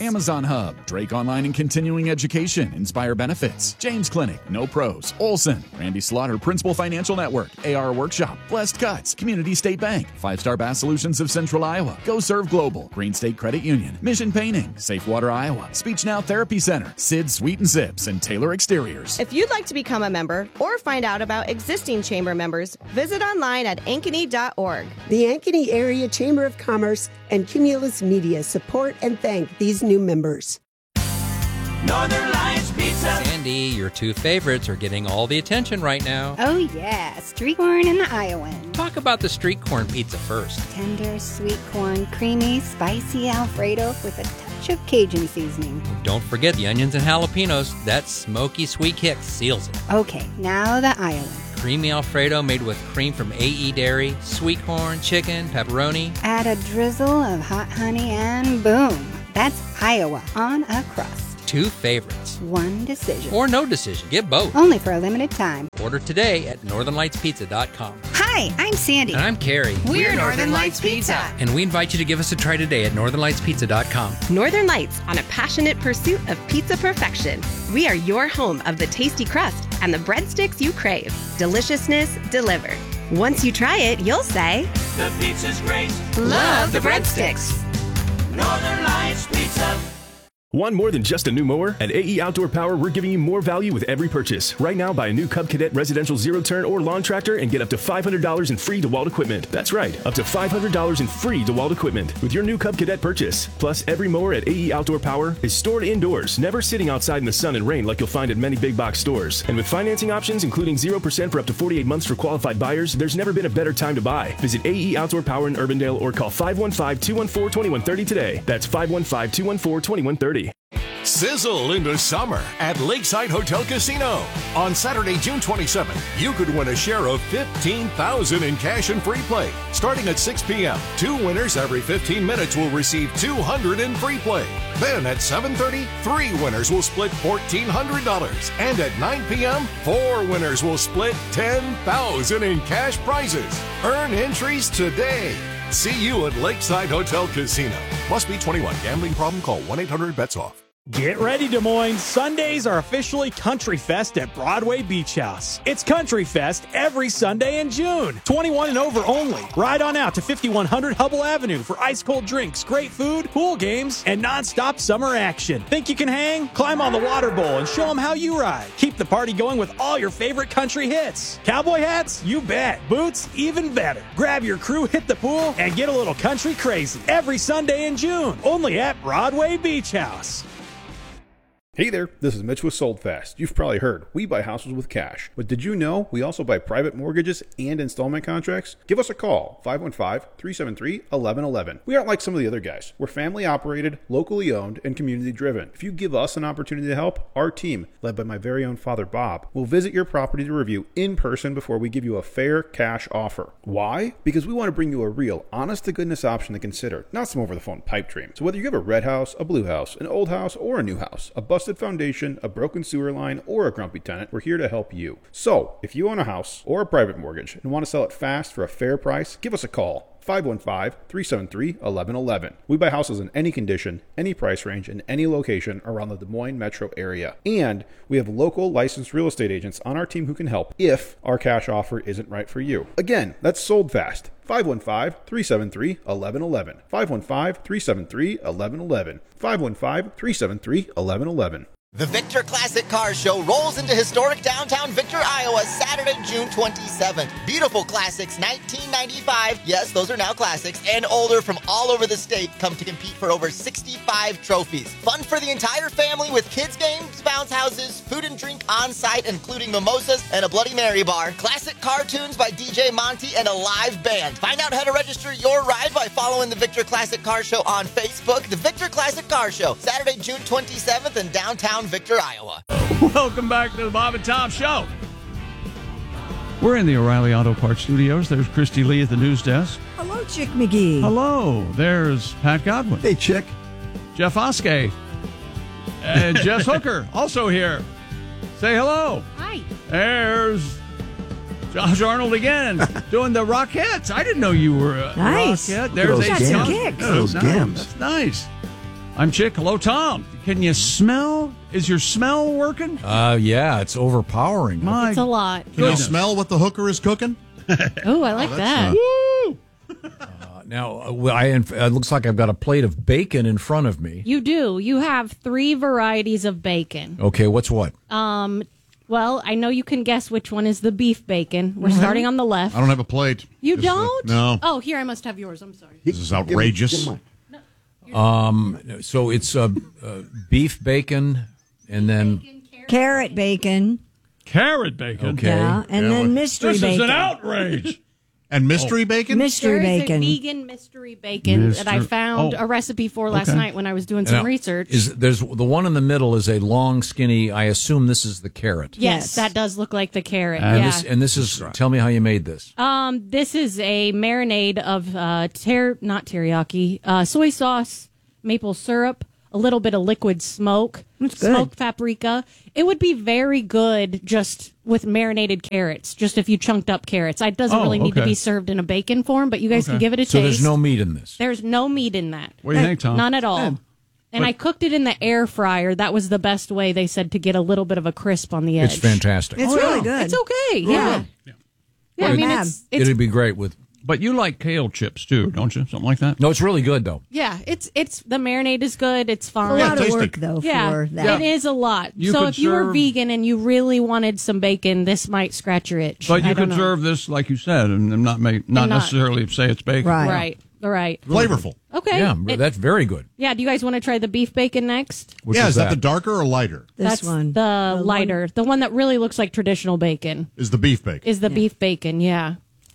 Amazon Hub, Drake Online and Continuing Education, Inspire Benefits, James Clinic, No Pros, Olson, Randy Slaughter, Principal Financial Network, A R Workshop, Blessed Cuts, Community State Bank, Five Star Bass Solutions of Central Iowa, Go Serve Global, Green State Credit Union, Mission Painting, Safe Water Iowa, Speech Now Therapy Center, Sid Sweet and Sips, and Taylor Exteriors. If you'd like to become a member or find out about existing chamber members, visit online at ankeny dot org. The Ankeny Area Chamber of Commerce and Cumulus Media support and thank these new members. Northern Lights Pizza. Sandy, your two favorites are getting all the attention right now. Oh, yeah. Street corn and the Iowan. Talk about the street corn pizza first. Tender, sweet corn, creamy, spicy Alfredo with a touch of Cajun seasoning. Don't forget the onions and jalapenos. That smoky sweet kick seals it. Okay, now the Iowan. Creamy Alfredo made with cream from A E Dairy, sweet corn, chicken, pepperoni. Add a drizzle of hot honey and boom. That's Iowa on a crust. Two favorites. One decision. Or no decision. Get both. Only for a limited time. Order today at northern lights pizza dot com. Hi, I'm Sandy. And I'm Carrie. We're, We're Northern Lights Pizza. And we invite you to give us a try today at northern lights pizza dot com. Northern Lights, on a passionate pursuit of pizza perfection. We are your home of the tasty crust and the breadsticks you crave. Deliciousness delivered. Once you try it, you'll say, the pizza's great. Love the breadsticks. Northern Lights Pizza. Want more than just a new mower? At A E Outdoor Power, we're giving you more value with every purchase. Right now, buy a new Cub Cadet residential zero-turn or lawn tractor and get up to five hundred dollars in free DeWalt equipment. That's right, up to five hundred dollars in free DeWalt equipment with your new Cub Cadet purchase. Plus, every mower at A E Outdoor Power is stored indoors, never sitting outside in the sun and rain like you'll find at many big box stores. And with financing options, including zero percent for up to forty-eight months for qualified buyers, there's never been a better time to buy. Visit A E Outdoor Power in Urbandale or call five one five, two one four, two one three zero today. That's five one five, two one four, two one three zero. Sizzle into summer at Lakeside Hotel Casino. On Saturday, June twenty-seventh, you could win a share of fifteen thousand dollars in cash and free play. Starting at six p.m., two winners every fifteen minutes will receive two hundred dollars in free play. Then at seven thirty, three winners will split fourteen hundred dollars. And at nine p.m., four winners will split ten thousand dollars in cash prizes. Earn entries today. See you at Lakeside Hotel Casino. Must be twenty-one. Gambling problem? Call one eight hundred bets off. Get ready, Des Moines. Sundays are officially Country Fest at Broadway Beach House. It's Country Fest every Sunday in June. twenty-one and over only. Ride on out to fifty-one hundred Hubble Avenue for ice-cold drinks, great food, pool games, and non-stop summer action. Think you can hang? Climb on the water bowl and show them how you ride. Keep the party going with all your favorite country hits. Cowboy hats? You bet. Boots? Even better. Grab your crew, hit the pool, and get a little country crazy. Every Sunday in June. Only at Broadway Beach House. Hey there, this is Mitch with Sold Fast. You've probably heard, we buy houses with cash. But did you know we also buy private mortgages and installment contracts? Give us a call, five one five, three seven three, one one one one. We aren't like some of the other guys. We're family operated, locally owned, and community driven. If you give us an opportunity to help, our team, led by my very own father Bob, will visit your property to review in person before we give you a fair cash offer. Why? Because we want to bring you a real, honest-to-goodness option to consider, not some over-the-phone pipe dream. So whether you have a red house, a blue house, an old house, or a new house, a busted foundation, a broken sewer line, or a grumpy tenant, we're here to help you. So, if you own a house or a private mortgage and want to sell it fast for a fair price, give us a call. five one five, three seven three, one one one one. We buy houses in any condition, any price range, and any location around the Des Moines metro area. And we have local licensed real estate agents on our team who can help if our cash offer isn't right for you. Again, that's Sold Fast. five one five, three seven three, one one one one. five one five, three seven three, one one one one. five one five, three seven three, one one one one. The Victor Classic Car Show rolls into historic downtown Victor, Iowa, Saturday, June twenty-seventh. Beautiful classics, nineteen ninety-five, yes, those are now classics, and older from all over the state come to compete for over sixty-five trophies. Fun for the entire family with kids games, bounce houses, food and drink on site, including mimosas and a Bloody Mary bar, classic cartoons by D J Monty, and a live band. Find out how to register your ride by following the Victor Classic Car Show on Facebook. The Victor Classic Car Show, Saturday, June twenty-seventh in downtown Victor, Iowa. Welcome back to the Bob and Tom Show. We're in the O'Reilly Auto Parts Studios. There's Christy Lee at the news desk. Hello, Chick McGee. Hello. There's Pat Godwin. Hey, Chick. Jeff Oskey. And Jess Hooker, also here. Say hello. Hi. There's Josh Arnold again, doing the Rockettes. I didn't know you were a nice. Rockette. There's Those a gams. Those Those nice. gams. That's nice. I'm Chick. Hello, Tom. Can you smell? Is your smell working? Uh, yeah, it's overpowering. My It's a lot. Can you smell what the hooker is cooking? Oh, I like that. Woo! Uh, now, uh, well, I, it looks like I've got a plate of bacon in front of me. You do. You have three varieties of bacon. Okay, what's what? Um, well, I know you can guess which one is the beef bacon. We're starting on the left. I don't have a plate. You Is the- don't? no. Oh, here, I must have yours. I'm sorry. This is outrageous. Um, so it's uh, uh, beef bacon, and then Carrot bacon. Carrot bacon? Okay. Yeah, and Yeah, then what- mystery This bacon. is an outrage. And mystery bacon? Mystery There is bacon. a vegan mystery bacon that I Myster- found oh. a recipe for last Okay. night when I was doing some Now, research. Is there's the one in the middle is a long, skinny. I assume this is the carrot. Yes, that does look like the carrot. And yeah. this and this is. Tell me how you made this. Um, this is a marinade of uh, ter- not teriyaki, uh, soy sauce, maple syrup, a little bit of liquid smoke, good. smoked paprika. It would be very good just with marinated carrots, just if you chunked up carrots. It doesn't Oh, really need to okay. be served in a bacon form, but you guys can Okay. give it a So taste. there's no meat in this. There's no meat in that. What do you think, Tom? None at all. Good. And But- I cooked it in the air fryer. That was the best way, they said, to get a little bit of a crisp on the edge. It's fantastic. It's Oh, really yeah. good. It's okay. Really Yeah. good. Yeah, I It'd- mean, it's, it's it'd be great with. But you like kale chips too, don't you? Something like that. No, it's really good though. Yeah, it's it's the marinade is good. It's fine. A lot of work though Yeah, for that. it is a lot. You so could if you were serve- vegan and you really wanted some bacon, this might scratch your itch. But I you don't could know. serve this, like you said, and and not make not, And not- necessarily say it's bacon. Right, right. Flavorful. Okay. Yeah, It- that's very good. yeah. Do you guys want to try the beef bacon next? Which yeah, is is that? that? the darker or lighter? This That's one. the, lighter, the one that really looks like traditional bacon. Is the beef bacon? Is the beef bacon? Yeah.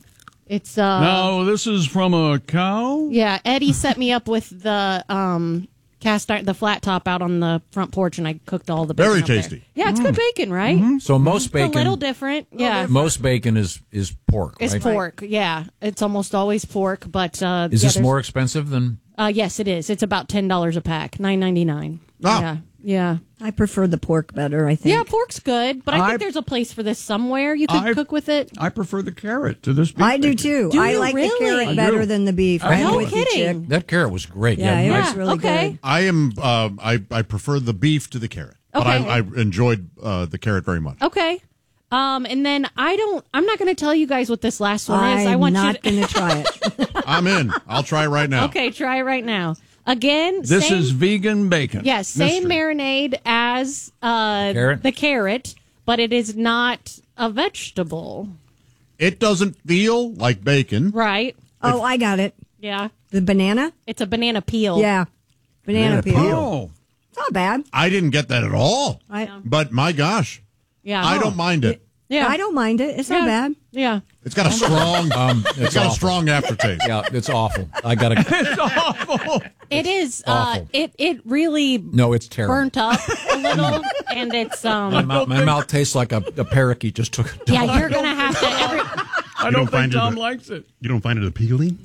It's uh. No, this is from a cow. Yeah, Eddie set me up with the um cast iron, the flat top out on the front porch, and I cooked all the bacon. Very up there. tasty. Yeah, it's good bacon, right? So most It's bacon. a little different. Yeah, Most bacon is is pork. it's right? pork. Yeah, it's almost always pork. But uh, Is yeah, this there's- more expensive than? Uh, yes, it is. It's about ten dollars a pack, nine ninety nine. Ah. Yeah, yeah, I prefer the pork better, I think. yeah. Pork's good, but I, I- think there's a place for this somewhere. You could I- cook with it. I prefer the carrot to this. Beef I do bacon. too. Do I you like the really? carrot I better do. than the beef. I I'm know. with you, kidding. Chick. That carrot was great. Yeah, it nice- was really okay. good. I am. Uh, I I prefer the beef to the carrot, but Okay. I, I enjoyed uh, the carrot very much. Okay. Um, and then I don't. I'm not going to tell you guys what this last one is. I I'm want not you going to try it. I'm in. I'll try right now. Okay, try it right now. Again, This same, is vegan bacon. yes, same Mystery. marinade as uh, Carrot? the carrot, but it is not a vegetable, It doesn't feel like bacon. right? Oh, I got it. Yeah, The banana? it's a banana peel. Yeah. Banana, peel. Oh, It's not bad. I didn't get that at all. I, But my gosh, yeah. I don't mind it. Yeah, I don't mind it. It's not Yeah. bad. Yeah, It's got a strong. Um, it's it's got a awful. strong aftertaste. Yeah, it's awful. I gotta. it's awful. it is. Uh, awful. it it really No, it's terrible. burnt up a little, and it's My, um. mouth, my mouth tastes like a, a parakeet just took a dump. Yeah, you're gonna have to. Every, I don't think find it Tom a- likes it. You don't find it appealing?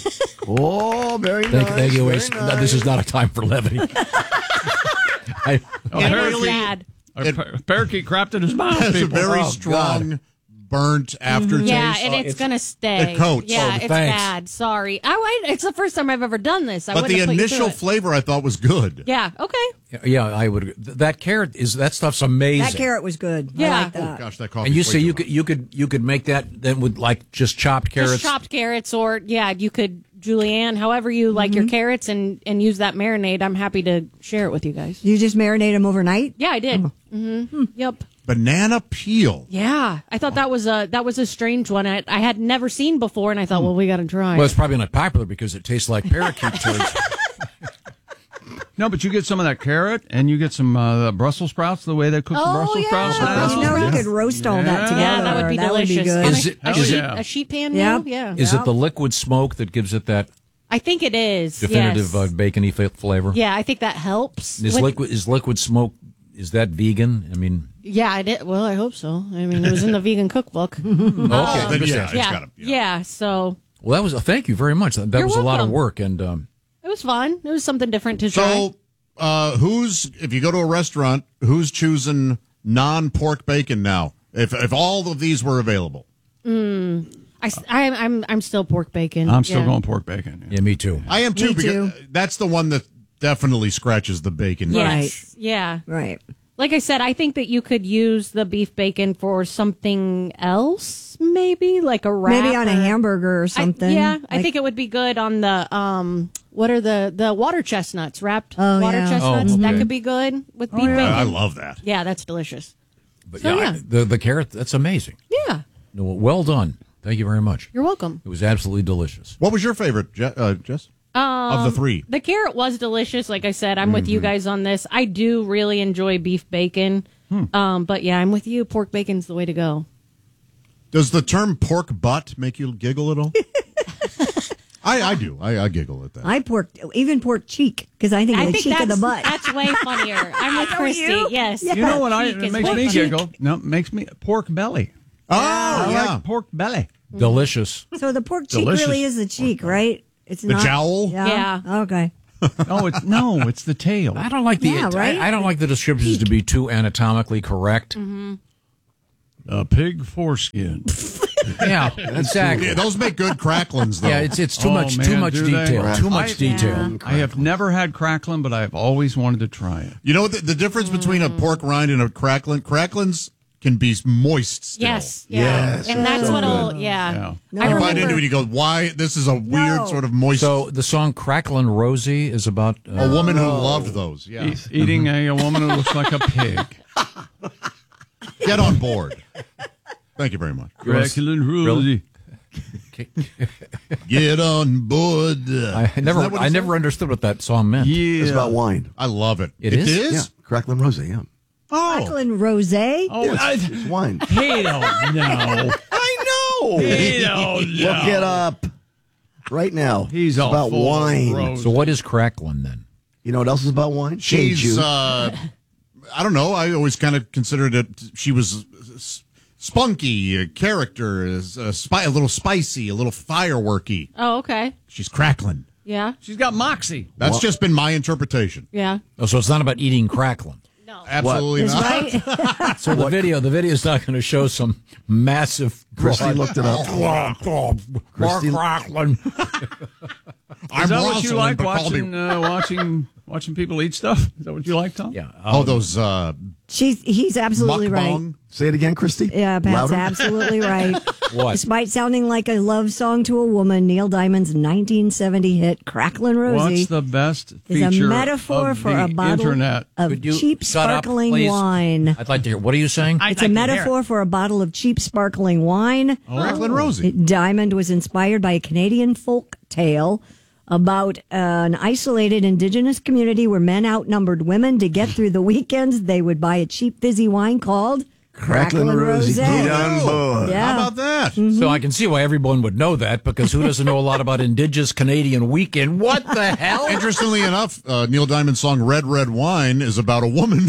Oh, very Thank, nice. thank you. very Ace. nice. This is not a time for levity. I, Oh, it parakeet- was bad. a par- parakeet crapped in his mouth. It has a people. very Oh, strong, burnt aftertaste. Yeah, and Oh, it's it's- gonna stay. it coats. Yeah, Oh, it's thanks. bad. Sorry. I, I, it's the first time I've ever done this. I But wouldn't the have put you through initial it. flavor I thought was good. Yeah. Okay. yeah, I would. That carrot is that stuff's amazing. That carrot was good. Yeah. I like that. Gosh, that coffee. And you say you could you could you could make that then with like just chopped carrots. Just chopped carrots, or yeah, you could julienne, however you like your carrots, and and use that marinade. I'm happy to share it with you guys. You just marinate them overnight? Yeah, I did. Mm-hmm. Yep. banana peel. Yeah, I thought that was a that was a strange one. I, I had never seen before, and I thought, well, we got to try. Well, it's probably not popular because it tastes like parakeet turds. No, but you get some of that carrot, and you get some uh, the Brussels sprouts. The way they cook the Oh, Brussels yeah. sprouts The now. Brussels You know, you sprouts. could roast all that Yeah. together. yeah, that would be delicious. good. On Is a, it- a is sheet, it- a sheet pan Yep. meal? Yeah. Is it the liquid smoke that gives it that I think it is. definitive yes. uh, bacony fa- flavor? Yeah, I think that helps. Is With- liquid is liquid smoke is that vegan? I mean, Yeah, I did. Well, I hope so. I mean, it was in the vegan cookbook. okay. Then, yeah, understand. it's yeah, gotta- yeah. So Well, that was a thank you very much. That, that You're was a lot of welcome. work, and um, it was fun. It was something different to try. So, uh, who's if you go to a restaurant, who's choosing non-pork bacon now? If if all of these were available, Mm, I, am I'm I'm still pork bacon. I'm still yeah. going pork bacon. yeah, me too. I am too Me because too. that's the one that definitely scratches the bacon. Yes. Yeah. Right. Like I said, I think that you could use the beef bacon for something else, maybe like a wrap. Maybe on a or- hamburger or something. I, yeah, I Like- think it would be good on the um. What are the the water chestnuts? Wrapped Oh, water yeah. chestnuts. Oh, That okay. could be good with beef Yeah, bacon. I love that. Yeah, that's delicious. But So, yeah, yeah. I- the the carrot, that's amazing. Yeah, No, well done. Thank you very much. you're welcome. It was absolutely delicious. What was your favorite, Je- uh, Jess? Um, Of the three. the carrot was delicious. Like I said, I'm with you Mhm. guys on this. I do really enjoy beef bacon. Um, but yeah, I'm with you. Pork bacon's the way to go. Does the term pork butt make you giggle at all? I, I do. I, I giggle at that. I pork, even pork cheek, because I think I of the think cheek of the that's, butt. that's way funnier. I'm with Christy. you? Yes. You know what? I Cheek it is makes pork me cheek. giggle. No, it makes me pork belly. Oh, I yeah. like pork belly. Delicious. So the pork cheek Delicious. really is the cheek, right? It's The not, jowl? Yeah. Okay. Oh, it's no, it's the tail. I don't like the Yeah, right? I, I don't like the descriptions to be too anatomically correct. Mm-hmm. A pig foreskin. Yeah, exactly. Yeah, those make good cracklins, though. Yeah, it's it's too Oh, much man, too much do they? detail. Too much I- detail. I have never had cracklin, but I've always wanted to try it. You know what the, the difference between a pork rind and a cracklin? Cracklins can be moist still. Yes. Yeah. Yes. And that's So what'll, good. yeah. Yeah. No. I You bite remember- into it, you go, why? This is a weird sort of moist. So the song "Cracklin' Rosie" is about uh, a woman who loved those. Yeah. E- eating a, a woman who looks like a pig. Get on board. Thank you very much. Cracklin' Rosie. Get on board. I never Isn't that what I it never says? understood what that song meant. Yeah. It's about wine. I love it. It is? Yeah, Crackling Rosé, yeah. Oh. Cracklin' rosé. Oh, Yeah, I, it's, it's wine. he don't know. I know. He don't know. Look it up right now. He's it's all about full of wine. rose. So what is cracklin' then? You know what else is about wine? Shade She's, juice. uh, I don't know. I always kind of considered it, she was s- spunky, a character, is a, spi- a little spicy, a little fireworky. Oh, okay. She's crackling. Yeah. She's got moxie. That's Well- just been my interpretation. Yeah. Oh, so it's not about eating cracklin'. No. Absolutely Is not. right. So the video, the video is not going to show some massive. Christy looked it up. Christy- Cracklin'. I'm Is that what you Rosalind, like but call watching? me- Uh, watching watching people eat stuff? Is that what you like, Tom? Yeah. Oh, those uh, She's he's absolutely right. mukbang. Say it again, Christy. Yeah, Pat's Louder. absolutely right. What? Despite sounding like a love song to a woman, Neil Diamond's nineteen seventy hit "Cracklin' Rosie" What's the best is a feature metaphor of for the a bottle internet? of Could you cheap shut up, sparkling please? wine. I'd like to hear. What are you saying? It's a metaphor for a bottle of cheap sparkling wine. Cracklin' Rosie. Diamond was inspired by a Canadian folk tale about an isolated indigenous community where men outnumbered women. To get through the weekends, they would buy a cheap fizzy wine called Cracklin' Rosie. Get on board. Yeah. How about that? So I can see why everyone would know that, because who doesn't know a lot about Indigenous Canadian Weekend? What the hell? Interestingly enough, uh, Neil Diamond's song "Red Red Wine" is about a woman.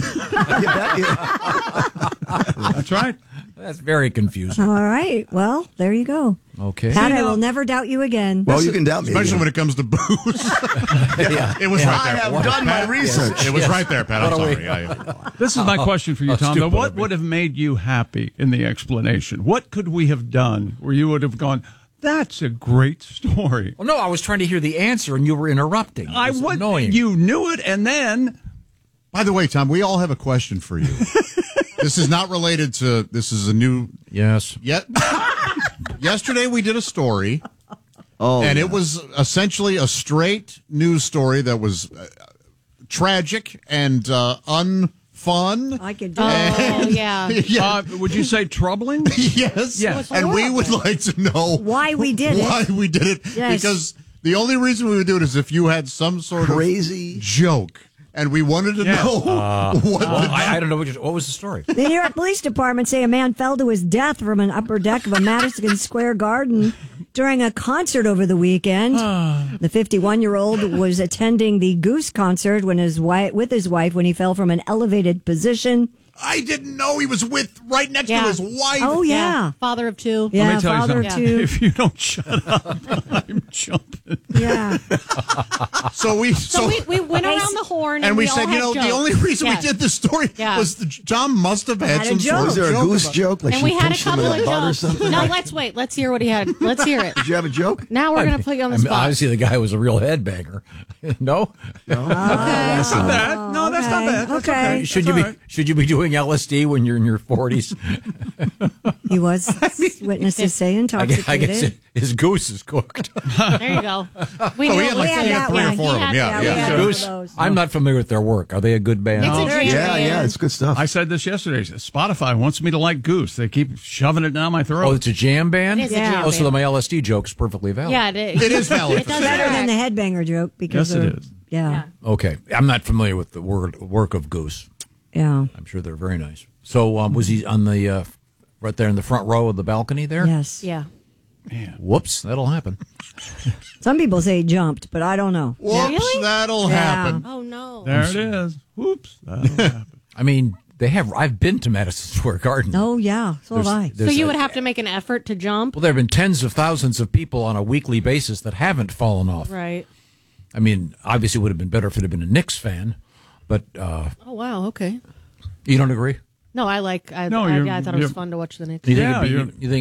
That's right. That's very confusing. All right. Well, there you go. Okay. Pat, I will never doubt you again. Well, you can doubt me. Especially when it comes to booze. yeah. It was Yeah. right there. I have What- done my Pat, research. It was Yes. right there, Pat. I'm What are we- sorry. I- This is my question for you, how Tom. Though, stupid what of me. would have made you happy in the explanation? What could we have done where you would have gone, that's a great story? Well, no, I was trying to hear the answer, and you were interrupting. It I was would. annoying. You knew it, and then By the way, Tom, we all have a question for you. This is not related to. This is a new. Yes. Yet. Yesterday we did a story, Oh, and yeah. it was essentially a straight news story that was uh, tragic and uh, unfun. I could do Oh, it. yeah. Yeah. uh, would you say troubling? Yes. Yes. And we would like to know Why we did it. why we did it. Yes. Because the only reason we would do it is if you had some sort Crazy. of joke. And we wanted to Yeah. know what Well, the I, I don't know what, you, what was the story. The New York Police Department say a man fell to his death from an upper deck of a Madison Square Garden during a concert over the weekend. The fifty-one-year-old was attending the Goose concert when his wife, with his wife when he fell from an elevated position. I didn't know he was with right next Yeah. to his wife. Oh, yeah. Father of two. Yeah, Let me tell father you of something. two. If you don't shut up, I'm jumping. Yeah. So we So, so, we, we went around the horn and, and we, all said, you had know, jokes. the only reason Yes. we did this story Yeah. was the, John must have had, Had a some joke. sort Was of there a joke goose about- joke? Like and she we had a pinched him couple in of the butt or jokes. something? No, let's wait. Let's hear what he had. Let's hear it. Did you have a joke? Now we're going to put you on the I mean, spot. obviously, the guy was a real headbanger. no? No. That's not bad. No, that's not bad. That's Okay. okay. Should That's you all be should you be doing L S D when you're in your forties? He was, witnesses say, I intoxicated. guess, I guess it- his goose is cooked. There you go. We Oh, knew he it had was like had he that had three or one. four He of them. had- Yeah, yeah, yeah. we had Goose. one of those. I'm not familiar with their work. Are they a good band? It's a They're dream a Yeah, band. yeah, it's good stuff. I said this yesterday. Spotify wants me to like Goose. They keep shoving it down my throat. Oh, it's a jam band? It is a Yeah. jam Oh, so band. my L S D joke's perfectly valid. Yeah, it is. It is valid. It does Better track. than the headbanger joke because Yes, it of- is. Yeah. Okay. I'm not familiar with the word, work of Goose. Yeah. I'm sure they're very nice. So um, was he on the uh, right there in the front row of the balcony there? Yes. Yeah. Whoops, that'll happen. Some people say he jumped, but I don't know. Whoops, Really? that'll Yeah. happen. Oh, no. There it is. Whoops. That'll happen. I mean, they have. I've been to Madison Square Garden. Oh, yeah. So have There's- I. So there's you a- would have to make an effort to jump? Well, there have been tens of thousands of people on a weekly basis that haven't fallen off. Right. I mean, obviously, it would have been better if it had been a Knicks fan, but uh, Oh, wow. Okay. you don't agree? No, I like, I, No, I, you're- I thought it was you're- fun to watch the Knicks. You think, Yeah, it'd be, you're- you think